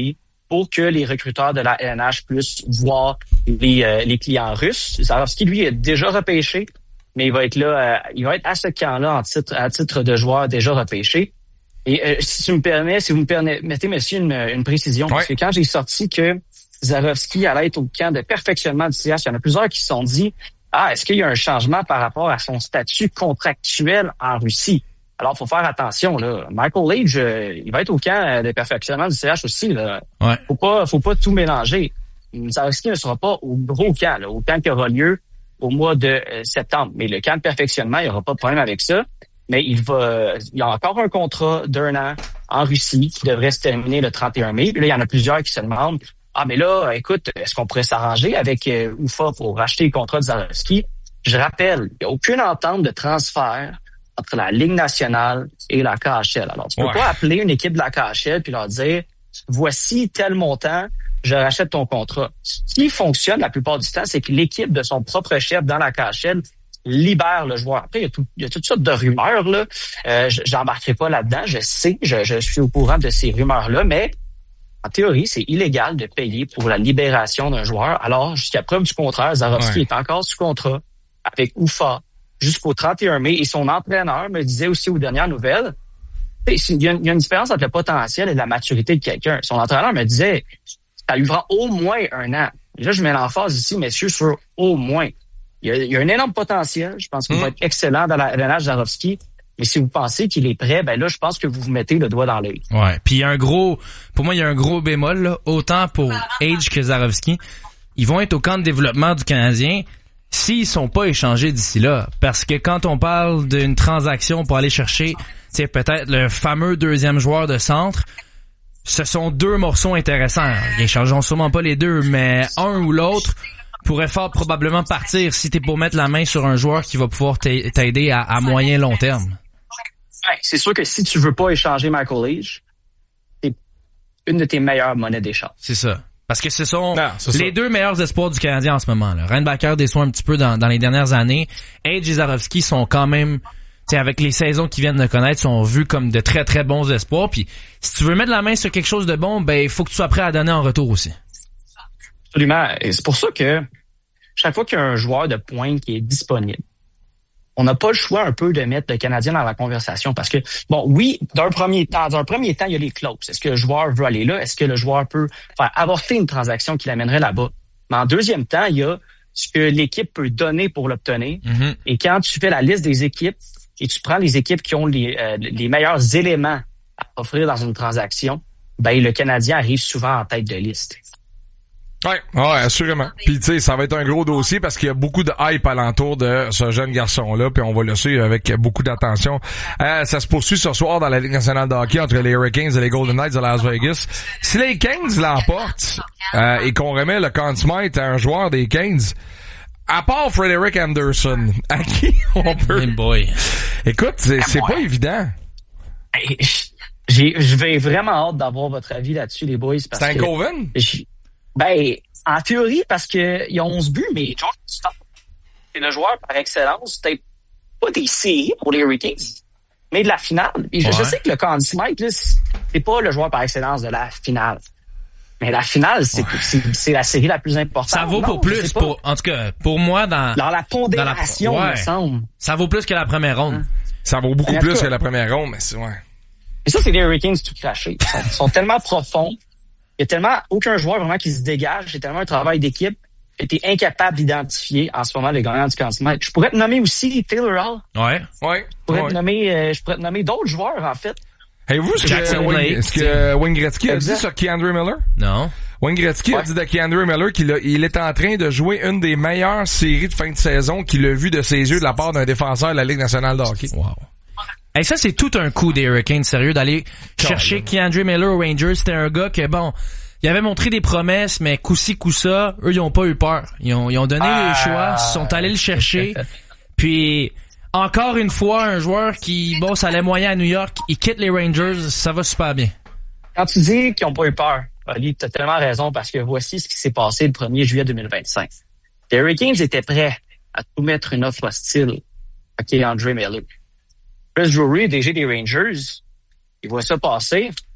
pour que les recruteurs de la L N H puissent voir les, euh, les clients russes. Zarovski, lui, est déjà repêché, mais il va être là, euh, il va être à ce camp-là en titre, à titre de joueur déjà repêché. Et euh, si tu me permets, si vous me permettez, monsieur, une, une précision, ouais. Parce que quand j'ai sorti que Zarovski allait être au camp de perfectionnement du C H, il y en a plusieurs qui se sont dit « Ah, est-ce qu'il y a un changement par rapport à son statut contractuel en Russie? » Alors, faut faire attention, là. Michael Age, euh, il va être au camp de perfectionnement du C H aussi, là. Ouais. Faut pas, faut pas tout mélanger. Zarovski ne sera pas au gros camp, là, au camp qui aura lieu au mois de euh, septembre. Mais le camp de perfectionnement, il n'y aura pas de problème avec ça. Mais il va, il y a encore un contrat d'un an en Russie qui devrait se terminer le trente et un mai. Puis là, il y en a plusieurs qui se demandent, ah, mais là, écoute, est-ce qu'on pourrait s'arranger avec euh, U F A pour racheter le contrat de Zarovski? Je rappelle, il n'y a aucune entente de transfert entre la Ligue nationale et la K H L. Alors, tu peux ouais. pas appeler une équipe de la K H L puis leur dire, voici tel montant, je rachète ton contrat. Ce qui fonctionne la plupart du temps, c'est que l'équipe de son propre chef dans la K H L libère le joueur. Après, il y a, tout, il y a toutes sortes de rumeurs, là. Euh, j'embarquerai pas là-dedans. Je sais, je, je suis au courant de ces rumeurs-là, mais en théorie, c'est illégal de payer pour la libération d'un joueur. Alors, jusqu'à preuve du contraire, Zarovski ouais. est encore sous contrat avec U F A jusqu'au trente et un mai. Et son entraîneur me disait aussi aux dernières nouvelles, il y a une, il y a une différence entre le potentiel et la maturité de quelqu'un. Son entraîneur me disait, ça lui prend au moins un an. Et là, je mets l'emphase ici, messieurs, sur au moins. Il y a, il y a un énorme potentiel. Je pense qu'il mmh. va être excellent dans la L N H Zarovski. Mais si vous pensez qu'il est prêt, ben là, je pense que vous vous mettez le doigt dans l'œil. Ouais. Puis il y a un gros, pour moi, il y a un gros bémol, là. Autant pour Age que Zarovski. Ils vont être au camp de développement du Canadien s'ils sont pas échangés d'ici là. Parce que quand on parle d'une transaction pour aller chercher, c'est peut-être le fameux deuxième joueur de centre, ce sont deux morceaux intéressants. Ils échangeront sûrement pas les deux, mais un ou l'autre pourrait fort probablement partir si t'es pour mettre la main sur un joueur qui va pouvoir t'aider à, à moyen long terme. Ouais, c'est sûr que si tu veux pas échanger Michael Age, c'est une de tes meilleures monnaies d'échange. C'est ça. Parce que ce sont non, c'est les ça. deux meilleurs espoirs du Canadien en ce moment. Là. Reinbacker déçoit un petit peu dans, dans les dernières années. Age et Zarovski sont quand même, tu sais, avec les saisons qu'ils viennent de connaître, sont vus comme de très très bons espoirs. Puis si tu veux mettre la main sur quelque chose de bon, ben il faut que tu sois prêt à donner en retour aussi. Absolument. Et c'est pour ça que chaque fois qu'il y a un joueur de pointe qui est disponible, on n'a pas le choix un peu de mettre le Canadien dans la conversation parce que, bon, oui, d'un premier temps, dans un premier temps, il y a les clauses. Est-ce que le joueur veut aller là? Est-ce que le joueur peut faire avorter une transaction qui l'amènerait là-bas? Mais en deuxième temps, il y a ce que l'équipe peut donner pour l'obtenir. Mm-hmm. Et quand tu fais la liste des équipes et tu prends les équipes qui ont les, euh, les meilleurs éléments à offrir dans une transaction, ben le Canadien arrive souvent en tête de liste. Ouais, ouais, assurément. Puis tu sais, ça va être un gros dossier parce qu'il y a beaucoup de hype alentour de ce jeune garçon-là, puis on va le suivre avec beaucoup d'attention. Euh, ça se poursuit ce soir dans la Ligue nationale de hockey entre les Hurricanes et les Golden Knights de Las Vegas. Si les Kings l'emportent euh, et qu'on remet le Conn Smythe à un joueur des Kings, à part Frederick Anderson, à qui on peut... Hey boy. Écoute, c'est, c'est pas évident. Hey, j'ai, je vais vraiment hâte d'avoir votre avis là-dessus, les boys. Parce c'est un que Coven? Ben, en théorie, parce que ils ont onze buts, mais John Stone, c'est le joueur par excellence, peut-être pas des séries pour les Hurricanes, mais de la finale. Et je, ouais. je sais que le Conn Smythe, là, c'est pas le joueur par excellence de la finale. Mais la finale, c'est, ouais. c'est, c'est la série la plus importante. Ça vaut non, pour plus, pour, en tout cas, pour moi, dans, dans la pondération, dans la, ouais. me semble. Ça vaut plus que la première ronde. Hein? Ça vaut beaucoup plus cas, que la première ronde, mais c'est, ouais. Et ça, c'est les Hurricanes tout crachés. Ils sont, ils sont tellement profonds. Il y a tellement aucun joueur vraiment qui se dégage. C'est tellement un travail d'équipe. J'étais incapable d'identifier en ce moment les gagnants du Conn Smythe. Je pourrais te nommer aussi Taylor Hall. Ouais, ouais. Je pourrais ouais. te nommer, euh, je pourrais te nommer d'autres joueurs en fait. Avez-vous ce que, Wayne, est-ce que Wayne Gretzky a dit sur Keandre Miller? Non. Wayne Gretzky ouais. a dit de Keandre Miller qu'il a, il est en train de jouer une des meilleures séries de fin de saison qu'il a vu de ses yeux de la part d'un défenseur de la Ligue nationale de hockey. Wow. Et ça, c'est tout un coup des Hurricanes, sérieux, d'aller chercher Keandre Miller aux Rangers. C'était un gars que, bon, il avait montré des promesses, mais coup-ci, coup-ça, eux, ils ont pas eu peur. Ils ont, ils ont donné ah. les choix, ils sont allés le chercher. Puis, encore une fois, un joueur qui, bon, ça allait moyen à New York, il quitte les Rangers, ça va super bien. Quand tu dis qu'ils ont pas eu peur, Ali, t'as tellement raison, parce que voici ce qui s'est passé le premier juillet deux mille vingt-cinq. Les Hurricanes étaient prêts à tout mettre une offre hostile à Keandre Miller. Chris Drury, D G des Rangers, il voit ça passer.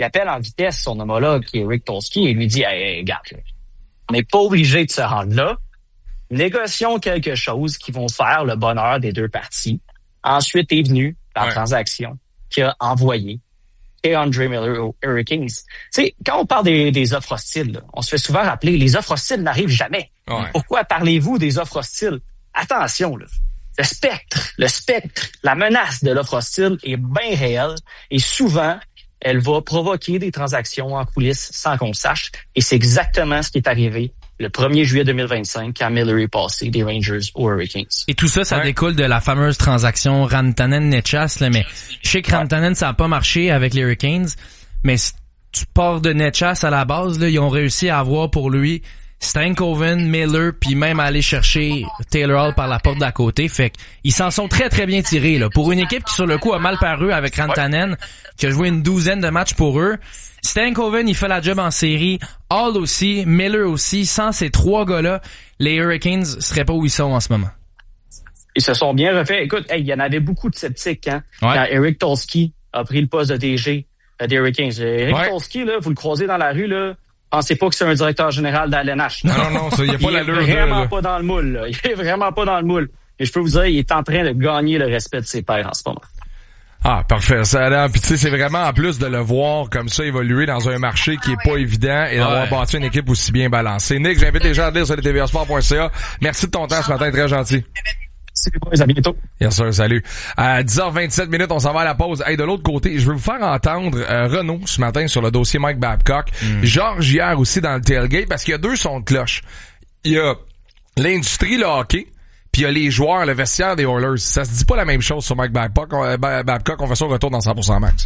il appelle en vitesse son homologue qui est Rick Tolsky et lui dit, hey, hey regarde, on n'est pas obligé de se rendre là. Négocions quelque chose qui vont faire le bonheur des deux parties. Ensuite est venue la ouais. transaction qui a envoyé K'Andre Miller aux Hurricanes. Tu sais, quand on parle des, des offres hostiles, là, on se fait souvent rappeler, les offres hostiles n'arrivent jamais. Ouais. Pourquoi parlez-vous des offres hostiles? Attention, là. Le spectre, le spectre, la menace de l'offre hostile est bien réelle et souvent, elle va provoquer des transactions en coulisses sans qu'on le sache. Et c'est exactement ce qui est arrivé le premier juillet deux mille vingt-cinq quand Miller est passé des Rangers aux Hurricanes. Et tout ça, ça ouais. découle de la fameuse transaction Rantanen-Netchas, là, mais je sais que Rantanen, ça a pas marché avec les Hurricanes, mais si tu pars de Netchas à la base, là, ils ont réussi à avoir pour lui Stankoven, Miller, puis même aller chercher Taylor Hall par la porte d'à côté. Fait qu'ils s'en sont très très bien tirés, là. Pour une équipe qui sur le coup a mal paru avec Rantanen, qui a joué une douzaine de matchs pour eux. Stankoven, il fait la job en série. Hall aussi, Miller aussi. Sans ces trois gars-là, les Hurricanes seraient pas où ils sont en ce moment. Ils se sont bien refaits. Écoute, hey, il y en avait beaucoup de sceptiques, hein. Ouais. Quand Eric Tolsky a pris le poste de D G des Hurricanes. Eric ouais. Tolsky, là, vous le croisez dans la rue, là. Pensez pas que c'est un directeur général de la L N H. Non, non, non, ça, il y a pas l'allure. Il est vraiment là. pas dans le moule, là. Il est vraiment pas dans le moule. Et je peux vous dire, il est en train de gagner le respect de ses pairs en ce moment. Ah, parfait. Ça, là, puis tu sais, c'est vraiment en plus de le voir comme ça évoluer dans un marché qui est pas évident et d'avoir ouais. bâti une équipe aussi bien balancée. Nick, j'invite les gens à lire sur le T V A sport point C A. Merci de ton temps ce matin, très gentil. Merci les boys, à bientôt. Bien sûr, salut. À dix heures vingt-sept minutes, on s'en va à la pause. Hey, de l'autre côté, je veux vous faire entendre euh, Renaud ce matin sur le dossier Mike Babcock. Mm. Georges hier aussi dans le tailgate parce qu'il y a deux sons de cloche. Il y a l'industrie, le hockey, puis il y a les joueurs, le vestiaire des Oilers. Ça se dit pas la même chose sur Mike Babcock. On, Babcock, on fait ça au retour dans cent pour cent max.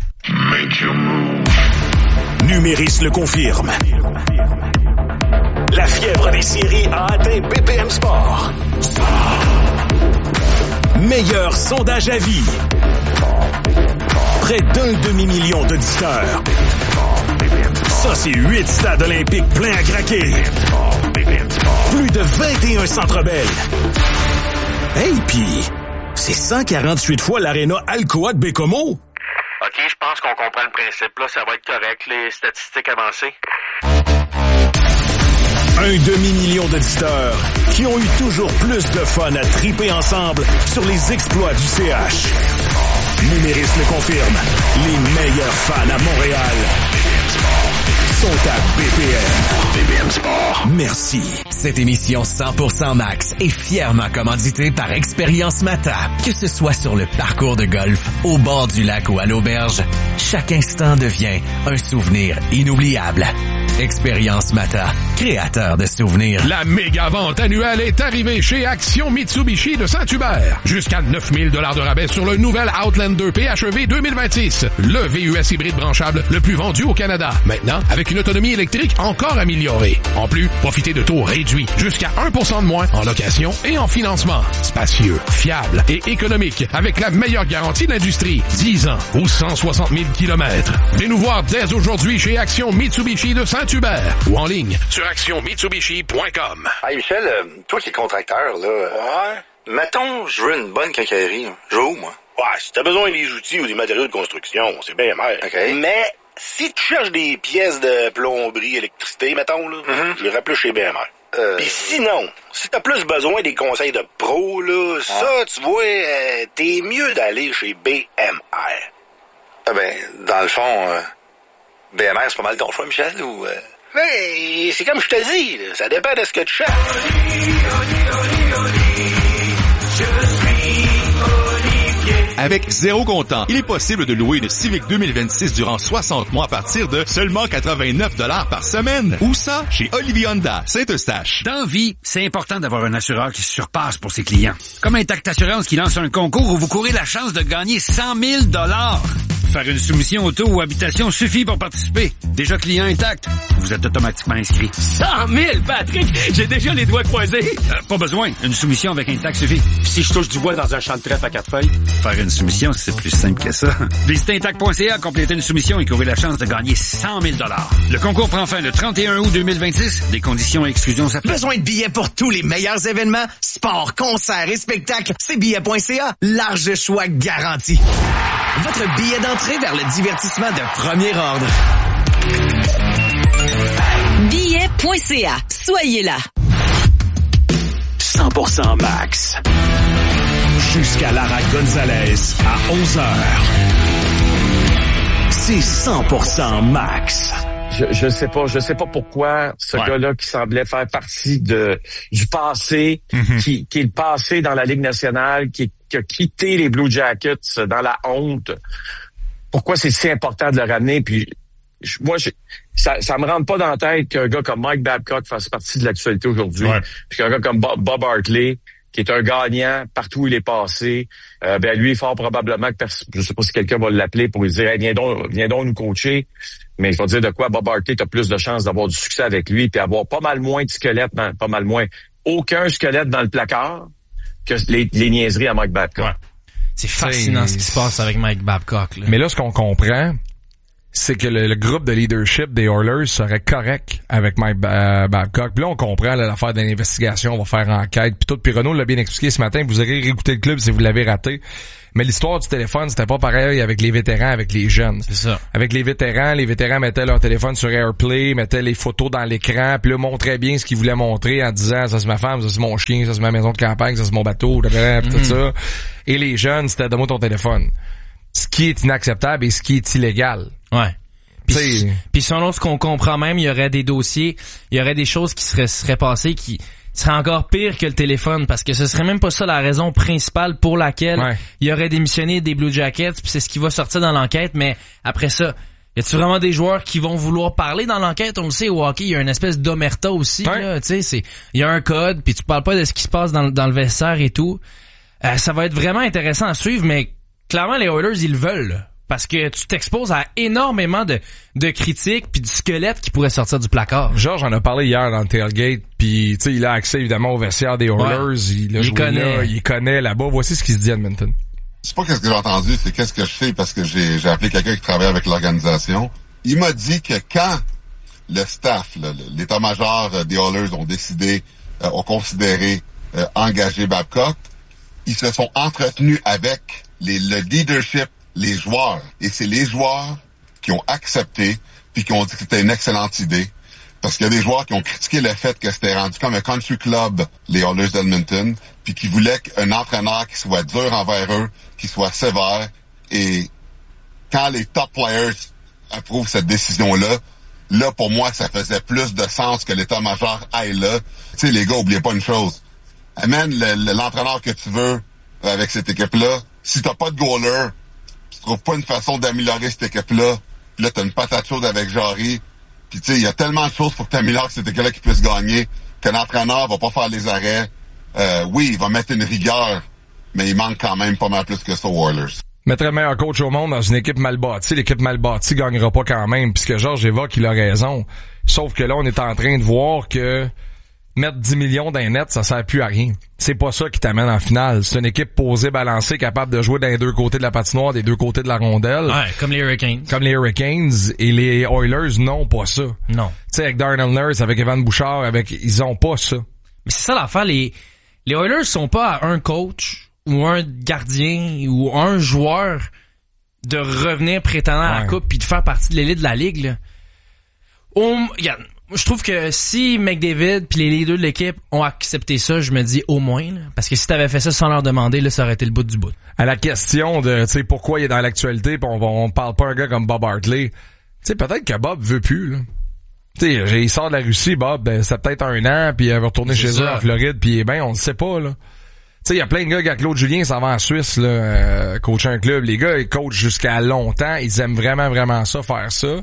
Numéris le confirme. La fièvre des séries a atteint B P M Sport. Meilleur sondage à vie. Près d'un demi-million d'auditeurs. Ça, c'est huit stades olympiques pleins à craquer. Plus de vingt et un centres belles. Hey, pis c'est cent quarante-huit fois l'aréna Alcoa de Bécomo. OK, je pense qu'on comprend le principe. Là, ça va être correct, les statistiques avancées. Un demi-million d'auditeurs qui ont eu toujours plus de fun à triper ensemble sur les exploits du C H. Numéris le confirme. Les meilleurs fans à Montréal sont à B P M. B P M Sport. Merci. Cette émission cent pour cent Max est fièrement commanditée par Expérience Mata. Que ce soit sur le parcours de golf, au bord du lac ou à l'auberge, chaque instant devient un souvenir inoubliable. Expérience Mata, créateur de souvenirs. La méga vente annuelle est arrivée chez Action Mitsubishi de Saint-Hubert. Jusqu'à neuf mille dollars de rabais sur le nouvel Outlander P H E V deux mille vingt-six. Le V U S hybride branchable le plus vendu au Canada. Maintenant, avec une autonomie électrique encore améliorée. En plus, profitez de taux réduits. Jusqu'à un pour cent de moins en location et en financement. Spacieux, fiable et économique. Avec la meilleure garantie de l'industrie. dix ans ou cent soixante mille kilomètres. Venez nous voir dès aujourd'hui chez Action Mitsubishi de Saint-Hubert. Ou en ligne sur action mitsubishi point com. Hey Michel, euh, toi qui es contracteur, là, ouais. Mettons, je veux une bonne quincaillerie. Je veux où, moi? Ouais, si t'as besoin des outils ou des matériaux de construction, c'est bien mal. Okay. Mais si tu cherches des pièces de plomberie, électricité, mettons, là, mm-hmm. je irais plus chez B M R. Euh... Puis sinon, si t'as plus besoin des conseils de pro, là, ah. ça, tu vois, euh, t'es mieux d'aller chez B M R. Ah ben, dans le fond... Euh... B M R, c'est pas mal ton choix, Michel, ou... Euh... Mais c'est comme je te dis, là, ça dépend de ce que tu cherches. Avec zéro comptant, il est possible de louer une Civic deux mille vingt-six durant soixante mois à partir de seulement quatre-vingt-neuf dollars par semaine. Où ça? Chez Olivier Honda, Saint-Eustache. Dans vie, c'est important d'avoir un assureur qui se surpasse pour ses clients. Comme Intact Assurance qui lance un concours où vous courez la chance de gagner cent mille dollars. Faire une soumission auto ou habitation suffit pour participer. Déjà client Intact, vous êtes automatiquement inscrit. cent mille, Patrick! J'ai déjà les doigts croisés. Euh, pas besoin. Une soumission avec Intact suffit. Puis si je touche du bois dans un champ de trèfle à quatre feuilles? Faire une soumission, c'est plus simple que ça. Visitez intact point c a, complétez une soumission et courez la chance de gagner cent mille dollars. Le concours prend fin le trente et un août deux mille vingt-six. Des conditions et exclusions s'appliquent. Besoin de billets pour tous les meilleurs événements? Sport, concerts et spectacles? C'est billets point c a. Large choix garanti. Votre billet d'entrée vers le divertissement de premier ordre. point c a. Soyez là. cent pour cent Max. Jusqu'à Lara Gonzalez à onze heures. C'est cent pour cent Max. Je, je sais pas, je sais pas pourquoi ce ouais. gars-là qui semblait faire partie de du passé, mm-hmm. qui, qui est le passé dans la Ligue nationale, qui, qui a quitté les Blue Jackets dans la honte. Pourquoi c'est si important de le ramener? Puis je, moi, je, ça, ça me rentre pas dans la tête qu'un gars comme Mike Babcock fasse partie de l'actualité aujourd'hui, ouais. puis qu'un gars comme Bob, Bob Hartley, qui est un gagnant partout où il est passé, euh, ben lui, fort probablement que pers- je sais pas si quelqu'un va l'appeler pour lui dire hey, viens donc, viens donc nous coacher. Mais il faut dire de quoi Bob Hartley a plus de chances d'avoir du succès avec lui puis avoir pas mal moins de squelettes, dans, pas mal moins, aucun squelette dans le placard que les, les niaiseries à Mike Babcock. Ouais. C'est fascinant c'est... ce qui se passe avec Mike Babcock. Là. Mais là, ce qu'on comprend, c'est que le, le groupe de leadership des Oilers serait correct avec Mike Babcock. Puis là, on comprend là, l'affaire de l'investigation, on va faire enquête. Puis tout, puis Renaud l'a bien expliqué ce matin. Vous aurez réécouté le club si vous l'avez raté. Mais l'histoire du téléphone, c'était pas pareil avec les vétérans, avec les jeunes. C'est ça. Avec les vétérans, les vétérans mettaient leur téléphone sur AirPlay, mettaient les photos dans l'écran, puis là, montraient bien ce qu'ils voulaient montrer en disant, ça c'est ma femme, ça c'est mon chien, ça c'est ma maison de campagne, ça c'est mon bateau, tout mm-hmm. ça. Et les jeunes, c'était donne-moi ton téléphone. Ce qui est inacceptable et ce qui est illégal. Ouais. Puis, puis selon ce qu'on comprend même, il y aurait des dossiers, il y aurait des choses qui seraient, seraient passées qui serait encore pire que le téléphone parce que ce serait même pas ça la raison principale pour laquelle ouais. il aurait démissionné des Blue Jackets puis c'est ce qui va sortir dans l'enquête. Mais après ça, y a-tu vraiment des joueurs qui vont vouloir parler dans l'enquête? On le sait, au hockey, il y a une espèce d'omerta aussi, ouais. là, tu sais, c'est, il y a un code puis tu parles pas de ce qui se passe dans, dans le vestiaire et tout. Euh, ça va être vraiment intéressant à suivre, mais clairement les Oilers, ils le veulent, là. Parce que tu t'exposes à énormément de, de critiques puis du squelette qui pourrait sortir du placard. Georges en a parlé hier dans le tailgate puis tu sais il a accès évidemment au vestiaire des Oilers, ouais. il, a il connaît, là, il connaît là-bas. Voici ce qu'il se dit à Edmonton. C'est pas qu'est-ce que j'ai entendu, c'est qu'est-ce que je sais parce que j'ai j'ai appelé quelqu'un qui travaille avec l'organisation. Il m'a dit que quand le staff, là, l'état-major des Oilers ont décidé, euh, ont considéré euh, engager Babcock, ils se sont entretenus avec les, le leadership, les joueurs. Et c'est les joueurs qui ont accepté puis qui ont dit que c'était une excellente idée. Parce qu'il y a des joueurs qui ont critiqué le fait que c'était rendu comme un country club, les Oilers d'Edmonton, puis qui voulaient un entraîneur qui soit dur envers eux, qui soit sévère. Et quand les top players approuvent cette décision-là, là, pour moi, ça faisait plus de sens que l'état-major aille là. Tu sais, les gars, oubliez pas une chose. Amène le, le, l'entraîneur que tu veux avec cette équipe-là. Si t'as pas de goaler, tu trouves pas une façon d'améliorer cette équipe-là. Puis là, t'as une patate chaude avec Jarry. Puis tu sais, il y a tellement de choses pour que t'améliores cette équipe-là qui puisse gagner, que l'entraîneur va pas faire les arrêts. Euh, oui, il va mettre une rigueur, mais il manque quand même pas mal plus que ça aux Oilers. Mettre le meilleur coach au monde dans une équipe mal bâtie, l'équipe mal bâtie gagnera pas quand même, puisque Georges évoque, il a raison. Sauf que là, on est en train de voir que mettre dix millions dans les nets, ça sert plus à rien. C'est pas ça qui t'amène en finale. C'est une équipe posée, balancée, capable de jouer dans les deux côtés de la patinoire, des deux côtés de la rondelle. Ouais, comme les Hurricanes. Comme les Hurricanes. Et les Oilers n'ont pas ça. Non. Tu sais, avec Darnell Nurse, avec Evan Bouchard, avec, ils ont pas ça. Mais c'est ça l'affaire, les, les Oilers sont pas à un coach, ou un gardien, ou un joueur de revenir prétendant ouais. à la coupe puis de faire partie de l'élite de la ligue, là. Um, regarde. Je trouve que si McDavid puis les leaders de l'équipe ont accepté ça, je me dis au moins, là, parce que si t'avais fait ça sans leur demander, là, ça aurait été le bout du bout. À la question de, tu sais, pourquoi il est dans l'actualité, pis on, on parle pas un gars comme Bob Hartley, tu sais, peut-être que Bob veut plus, là. Tu sais, il sort de la Russie, Bob, ben, c'est peut-être un an, puis il va retourner c'est chez ça. eux en Floride, puis ben, on le sait pas, là. Tu sais, il y a plein de gars, gars, Claude Julien s'en va en Suisse, là, euh, coacher un club. Les gars, ils coachent jusqu'à longtemps, ils aiment vraiment, vraiment ça, faire ça.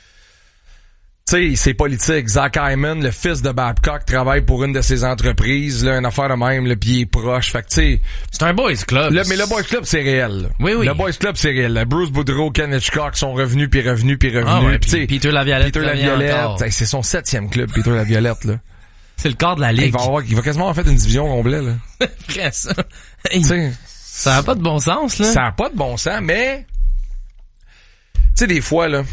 Tu sais, c'est politique. Zach Hyman, le fils de Babcock, travaille pour une de ses entreprises, là, une affaire de même, là, puis il est proche. Fait que, tu sais... C'est un boys club. Là, mais le boys club, c'est réel, là. Oui, oui. Le boys club, c'est réel. Là. Bruce Boudreau, Ken Hitchcock sont revenus, puis revenus, puis revenus. Ah ouais, pis Peter Laviolette. Peter Laviolette. C'est son septième club, Peter Laviolette, là. C'est le corps de la ligue. Il va, avoir, il va quasiment avoir fait une division complète, là. Après ça. Hey, ça a pas de bon sens, là. Ça a pas de bon sens, mais... Tu sais, des fois, là...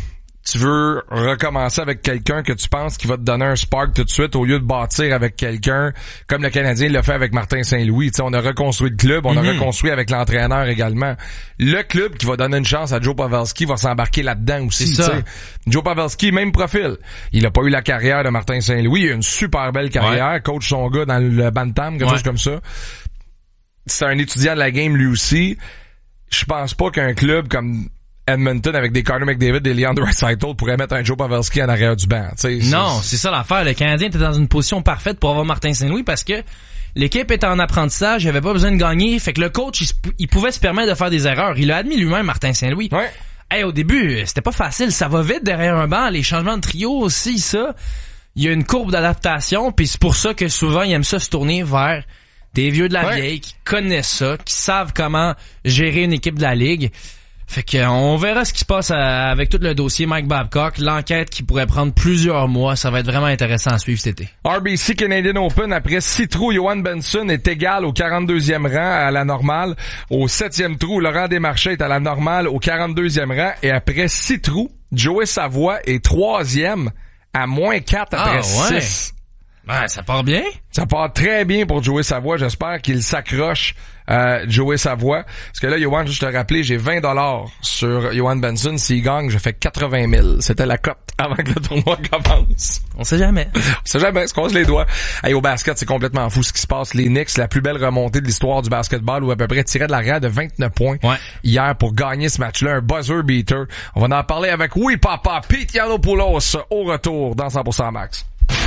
tu veux recommencer avec quelqu'un que tu penses qui va te donner un spark tout de suite au lieu de bâtir avec quelqu'un comme le Canadien l'a fait avec Martin Saint-Louis. T'sais, on a reconstruit le club, on mm-hmm. a reconstruit avec l'entraîneur également. Le club qui va donner une chance à Joe Pavelski va s'embarquer là-dedans aussi. T'sais. Joe Pavelski, même profil. Il a pas eu la carrière de Martin Saint-Louis, il a une super belle carrière, ouais. coach son gars dans le Bantam, quelque ouais. chose comme ça. C'est un étudiant de la game lui aussi. Je pense pas qu'un club comme Edmonton avec des Connor McDavid, des Leon Draisaitl pourrait mettre un Joe Pavelski en arrière du banc. T'sais, non, c'est... c'est ça l'affaire. Le Canadien était dans une position parfaite pour avoir Martin Saint-Louis parce que l'équipe était en apprentissage, il avait pas besoin de gagner. Fait que le coach, il, il pouvait se permettre de faire des erreurs. Il a admis lui-même, Martin Saint-Louis. Ouais. Hey, au début, c'était pas facile. Ça va vite derrière un banc. Les changements de trio aussi, ça. Il y a une courbe d'adaptation. Puis c'est pour ça que souvent, il aime ça se tourner vers des vieux de la ouais. vieille qui connaissent ça, qui savent comment gérer une équipe de la Ligue. Fait que on verra ce qui se passe avec tout le dossier Mike Babcock, l'enquête qui pourrait prendre plusieurs mois, ça va être vraiment intéressant à suivre cet été. R B C Canadian Open, après six trous, Johan Benson est égal au quarante-deuxième rang à la normale. Au septième trou, Laurent Desmarchais est à la normale au quarante-deuxième rang. Et après six trous, Joey Savoie est troisième à moins quatre après ah, ouais. six. Ouais, ça part bien. Ça part très bien pour Joey Savoie. J'espère qu'il s'accroche, euh, Joey Savoie. Parce que là, Johan, juste te rappeler, j'ai vingt dollars sur Johan Benson. S'il gagne, je fais quatre-vingt mille. C'était la cote avant que le tournoi commence. On sait jamais. On sait jamais. Se croise les doigts. Hey, au basket, c'est complètement fou ce qui se passe. Les Knicks, la plus belle remontée de l'histoire du basketball, où à peu près tiraient de l'arrière de vingt-neuf points ouais. hier pour gagner ce match-là. Un buzzer beater. On va en parler avec Oui Papa, Pete Yiannopoulos au retour dans cent pour cent Max.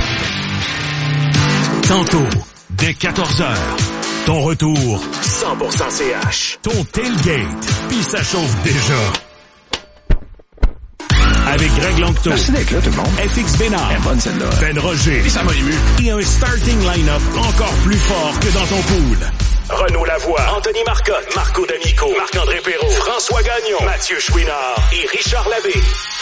Tantôt, dès quatorze heures, ton retour cent pour cent C H. Ton tailgate, puis ça chauffe déjà. Avec Greg Langto, merci d'être là tout le monde. F X Bénard, est bonne celle-là. Ben Roger, puis ça m'a ému. Et un starting line-up encore plus fort que dans ton pool. Renaud Lavoie, Anthony Marcotte, Marco D'Amico, Marc-André Perrault, François Gagnon, Mathieu Chouinard et Richard Labbé.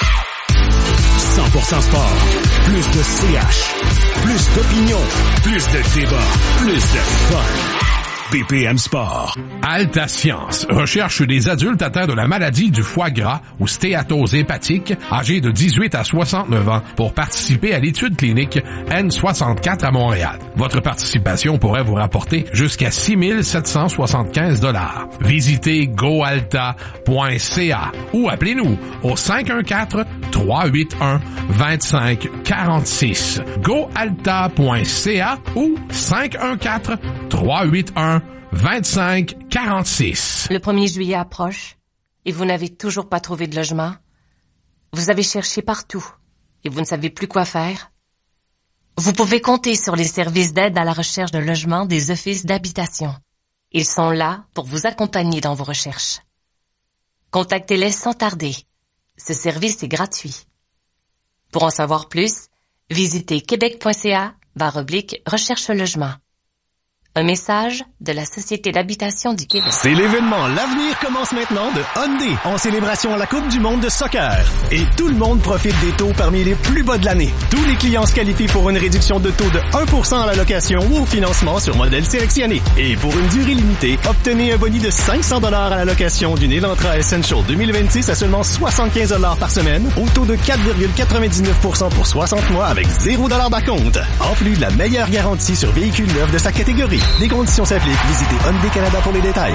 cent pour cent sport, plus de C H, plus d'opinion, plus de débat, plus de fun. B P M Sport. Alta Science recherche des adultes atteints de la maladie du foie gras ou stéatose hépatique, âgés de dix-huit à soixante-neuf ans, pour participer à l'étude clinique N soixante-quatre à Montréal. Votre participation pourrait vous rapporter jusqu'à six mille sept cent soixante-quinze dollars. Visitez goalta point c a ou appelez-nous au cinq un quatre, trois huit un, deux cinq quatre six. goalta point c a ou cinq un quatre, trois huit un, vingt-cinq quarante-six. Le premier juillet approche et vous n'avez toujours pas trouvé de logement. Vous avez cherché partout et vous ne savez plus quoi faire. Vous pouvez compter sur les services d'aide à la recherche de logement des offices d'habitation. Ils sont là pour vous accompagner dans vos recherches. Contactez-les sans tarder. Ce service est gratuit. Pour en savoir plus, visitez québec point c a barre oblique recherche logement. Un message de la Société d'habitation du Québec. C'est l'événement L'avenir commence maintenant de Hyundai en célébration à la Coupe du monde de soccer. Et tout le monde profite des taux parmi les plus bas de l'année. Tous les clients se qualifient pour une réduction de taux de un pour cent à la location ou au financement sur modèle sélectionné. Et pour une durée limitée, obtenez un boni de cinq cents dollars à la location d'une Elantra Essential deux mille vingt-six à seulement soixante-quinze dollars par semaine, au taux de quatre virgule quatre-vingt-dix-neuf pour cent pour soixante mois avec zéro dollar d'acompte. En plus de la meilleure garantie sur véhicules neufs de sa catégorie. Des conditions s'appliquent. Visitez Hyundai Canada pour les détails.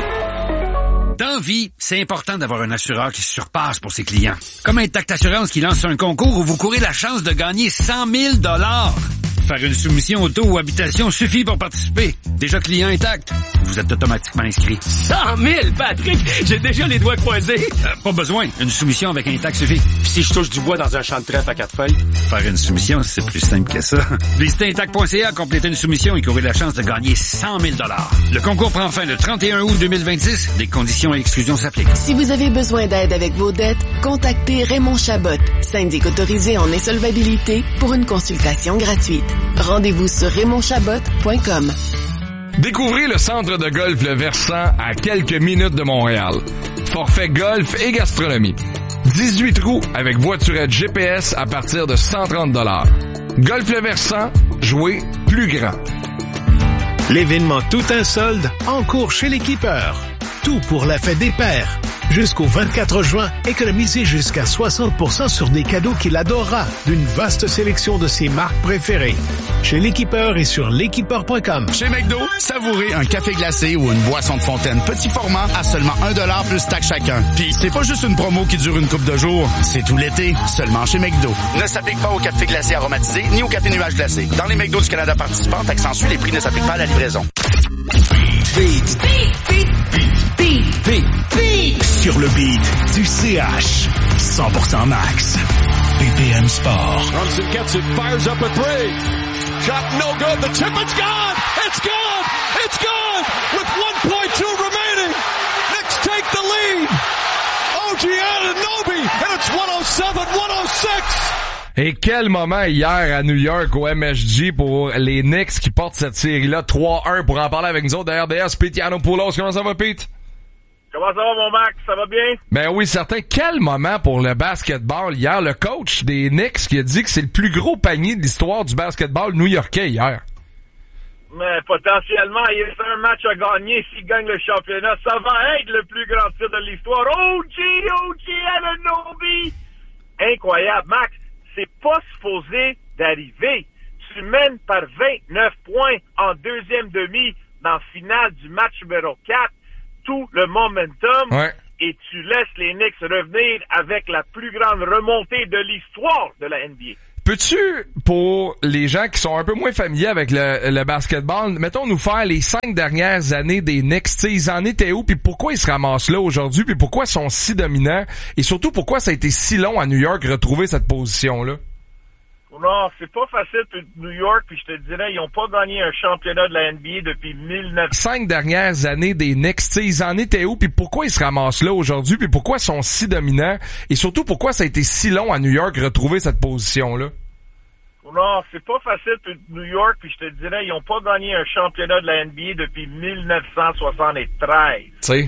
Dans vie, c'est important d'avoir un assureur qui se surpasse pour ses clients. Comme Intact Assurance qui lance un concours où vous courez la chance de gagner cent mille dollars. Faire une soumission auto ou habitation suffit pour participer. Déjà client Intact, vous êtes automatiquement inscrit. cent mille, Patrick! J'ai déjà les doigts croisés. Euh, pas besoin. Une soumission avec Intact suffit. Puis si je touche du bois dans un champ de trèfle à quatre feuilles? Faire une soumission, c'est plus simple que ça. Visitez Intact point c a, complétez une soumission et courez la chance de gagner cent mille dollars. Le concours prend fin le trente et un août deux mille vingt-six. Des conditions et exclusions s'appliquent. Si vous avez besoin d'aide avec vos dettes, contactez Raymond Chabot, syndic autorisé en insolvabilité, pour une consultation gratuite. Rendez-vous sur raymond chabot point com. Découvrez le centre de golf Le Versant à quelques minutes de Montréal. Forfait golf et gastronomie. dix-huit trous avec voiturette G P S à partir de cent trente dollars. Golf Le Versant, jouez plus grand. L'événement Tout un solde en cours chez l'équipeur. tout pour la fête des pères. Jusqu'au vingt-quatre juin, économisez jusqu'à soixante pour cent sur des cadeaux qu'il adorera d'une vaste sélection de ses marques préférées. Chez l'Équipeur et sur l'équipeur point com. Chez McDo, savourez un café glacé ou une boisson de fontaine petit format à seulement un dollar plus taxe chacun. Puis c'est pas juste une promo qui dure une couple de jours, c'est tout l'été, seulement chez McDo. Ne s'applique pas au café glacé aromatisé ni au café nuage glacé. Dans les McDo du Canada participants, accentue les prix ne s'appliquent pas à la livraison. Beat. Beat. Beat. Beat. Beat. Beat. Sur le beat du C H. cent pour cent max. B P M Sport. Brunson gets it, fires up a three. Shot no good, the tip, it's gone! It's gone! It's gone! With one point two remaining! Knicks take the lead! O G Anunoby, and it's one oh seven one oh six! Et quel moment hier à New York au M S G pour les Knicks qui portent cette série-là trois un. Pour en parler avec nous autres de R D S, Pete Yiannopoulos. Comment ça va, Pete? Comment ça va, mon Max? Ça va bien? Ben oui, certain. Quel moment pour le basketball hier. Le coach des Knicks qui a dit que c'est le plus gros panier de l'histoire du basketball new-yorkais hier. Mais potentiellement, il reste un match à gagner. S'il gagne le championnat, ça va être le plus grand titre de l'histoire. O G, O G Anunoby! Incroyable, Max. C'est pas supposé d'arriver. Tu mènes par vingt-neuf points en deuxième demi dans la finale du match numéro quatre. Tout le momentum. Ouais. Et tu laisses les Knicks revenir avec la plus grande remontée de l'histoire de la N B A. Peux-tu, pour les gens qui sont un peu moins familiers avec le, le basketball, mettons nous faire les cinq dernières années des Knicks, tu sais, ils en étaient où, puis pourquoi ils se ramassent là aujourd'hui, puis pourquoi ils sont si dominants, et surtout pourquoi ça a été si long à New York retrouver cette position-là? Non, c'est pas facile pour New York, puis je te dirais, ils ont pas gagné un championnat de la N B A depuis mille neuf cents. Cinq dernières années des Knicks, tu sais, ils en étaient où, puis pourquoi ils se ramassent là aujourd'hui, puis pourquoi ils sont si dominants, et surtout pourquoi ça a été si long à New York retrouver cette position-là? Non, c'est pas facile pour New York, puis je te dirais, ils ont pas gagné un championnat de la N B A depuis mille neuf cent soixante-treize. Tu sais.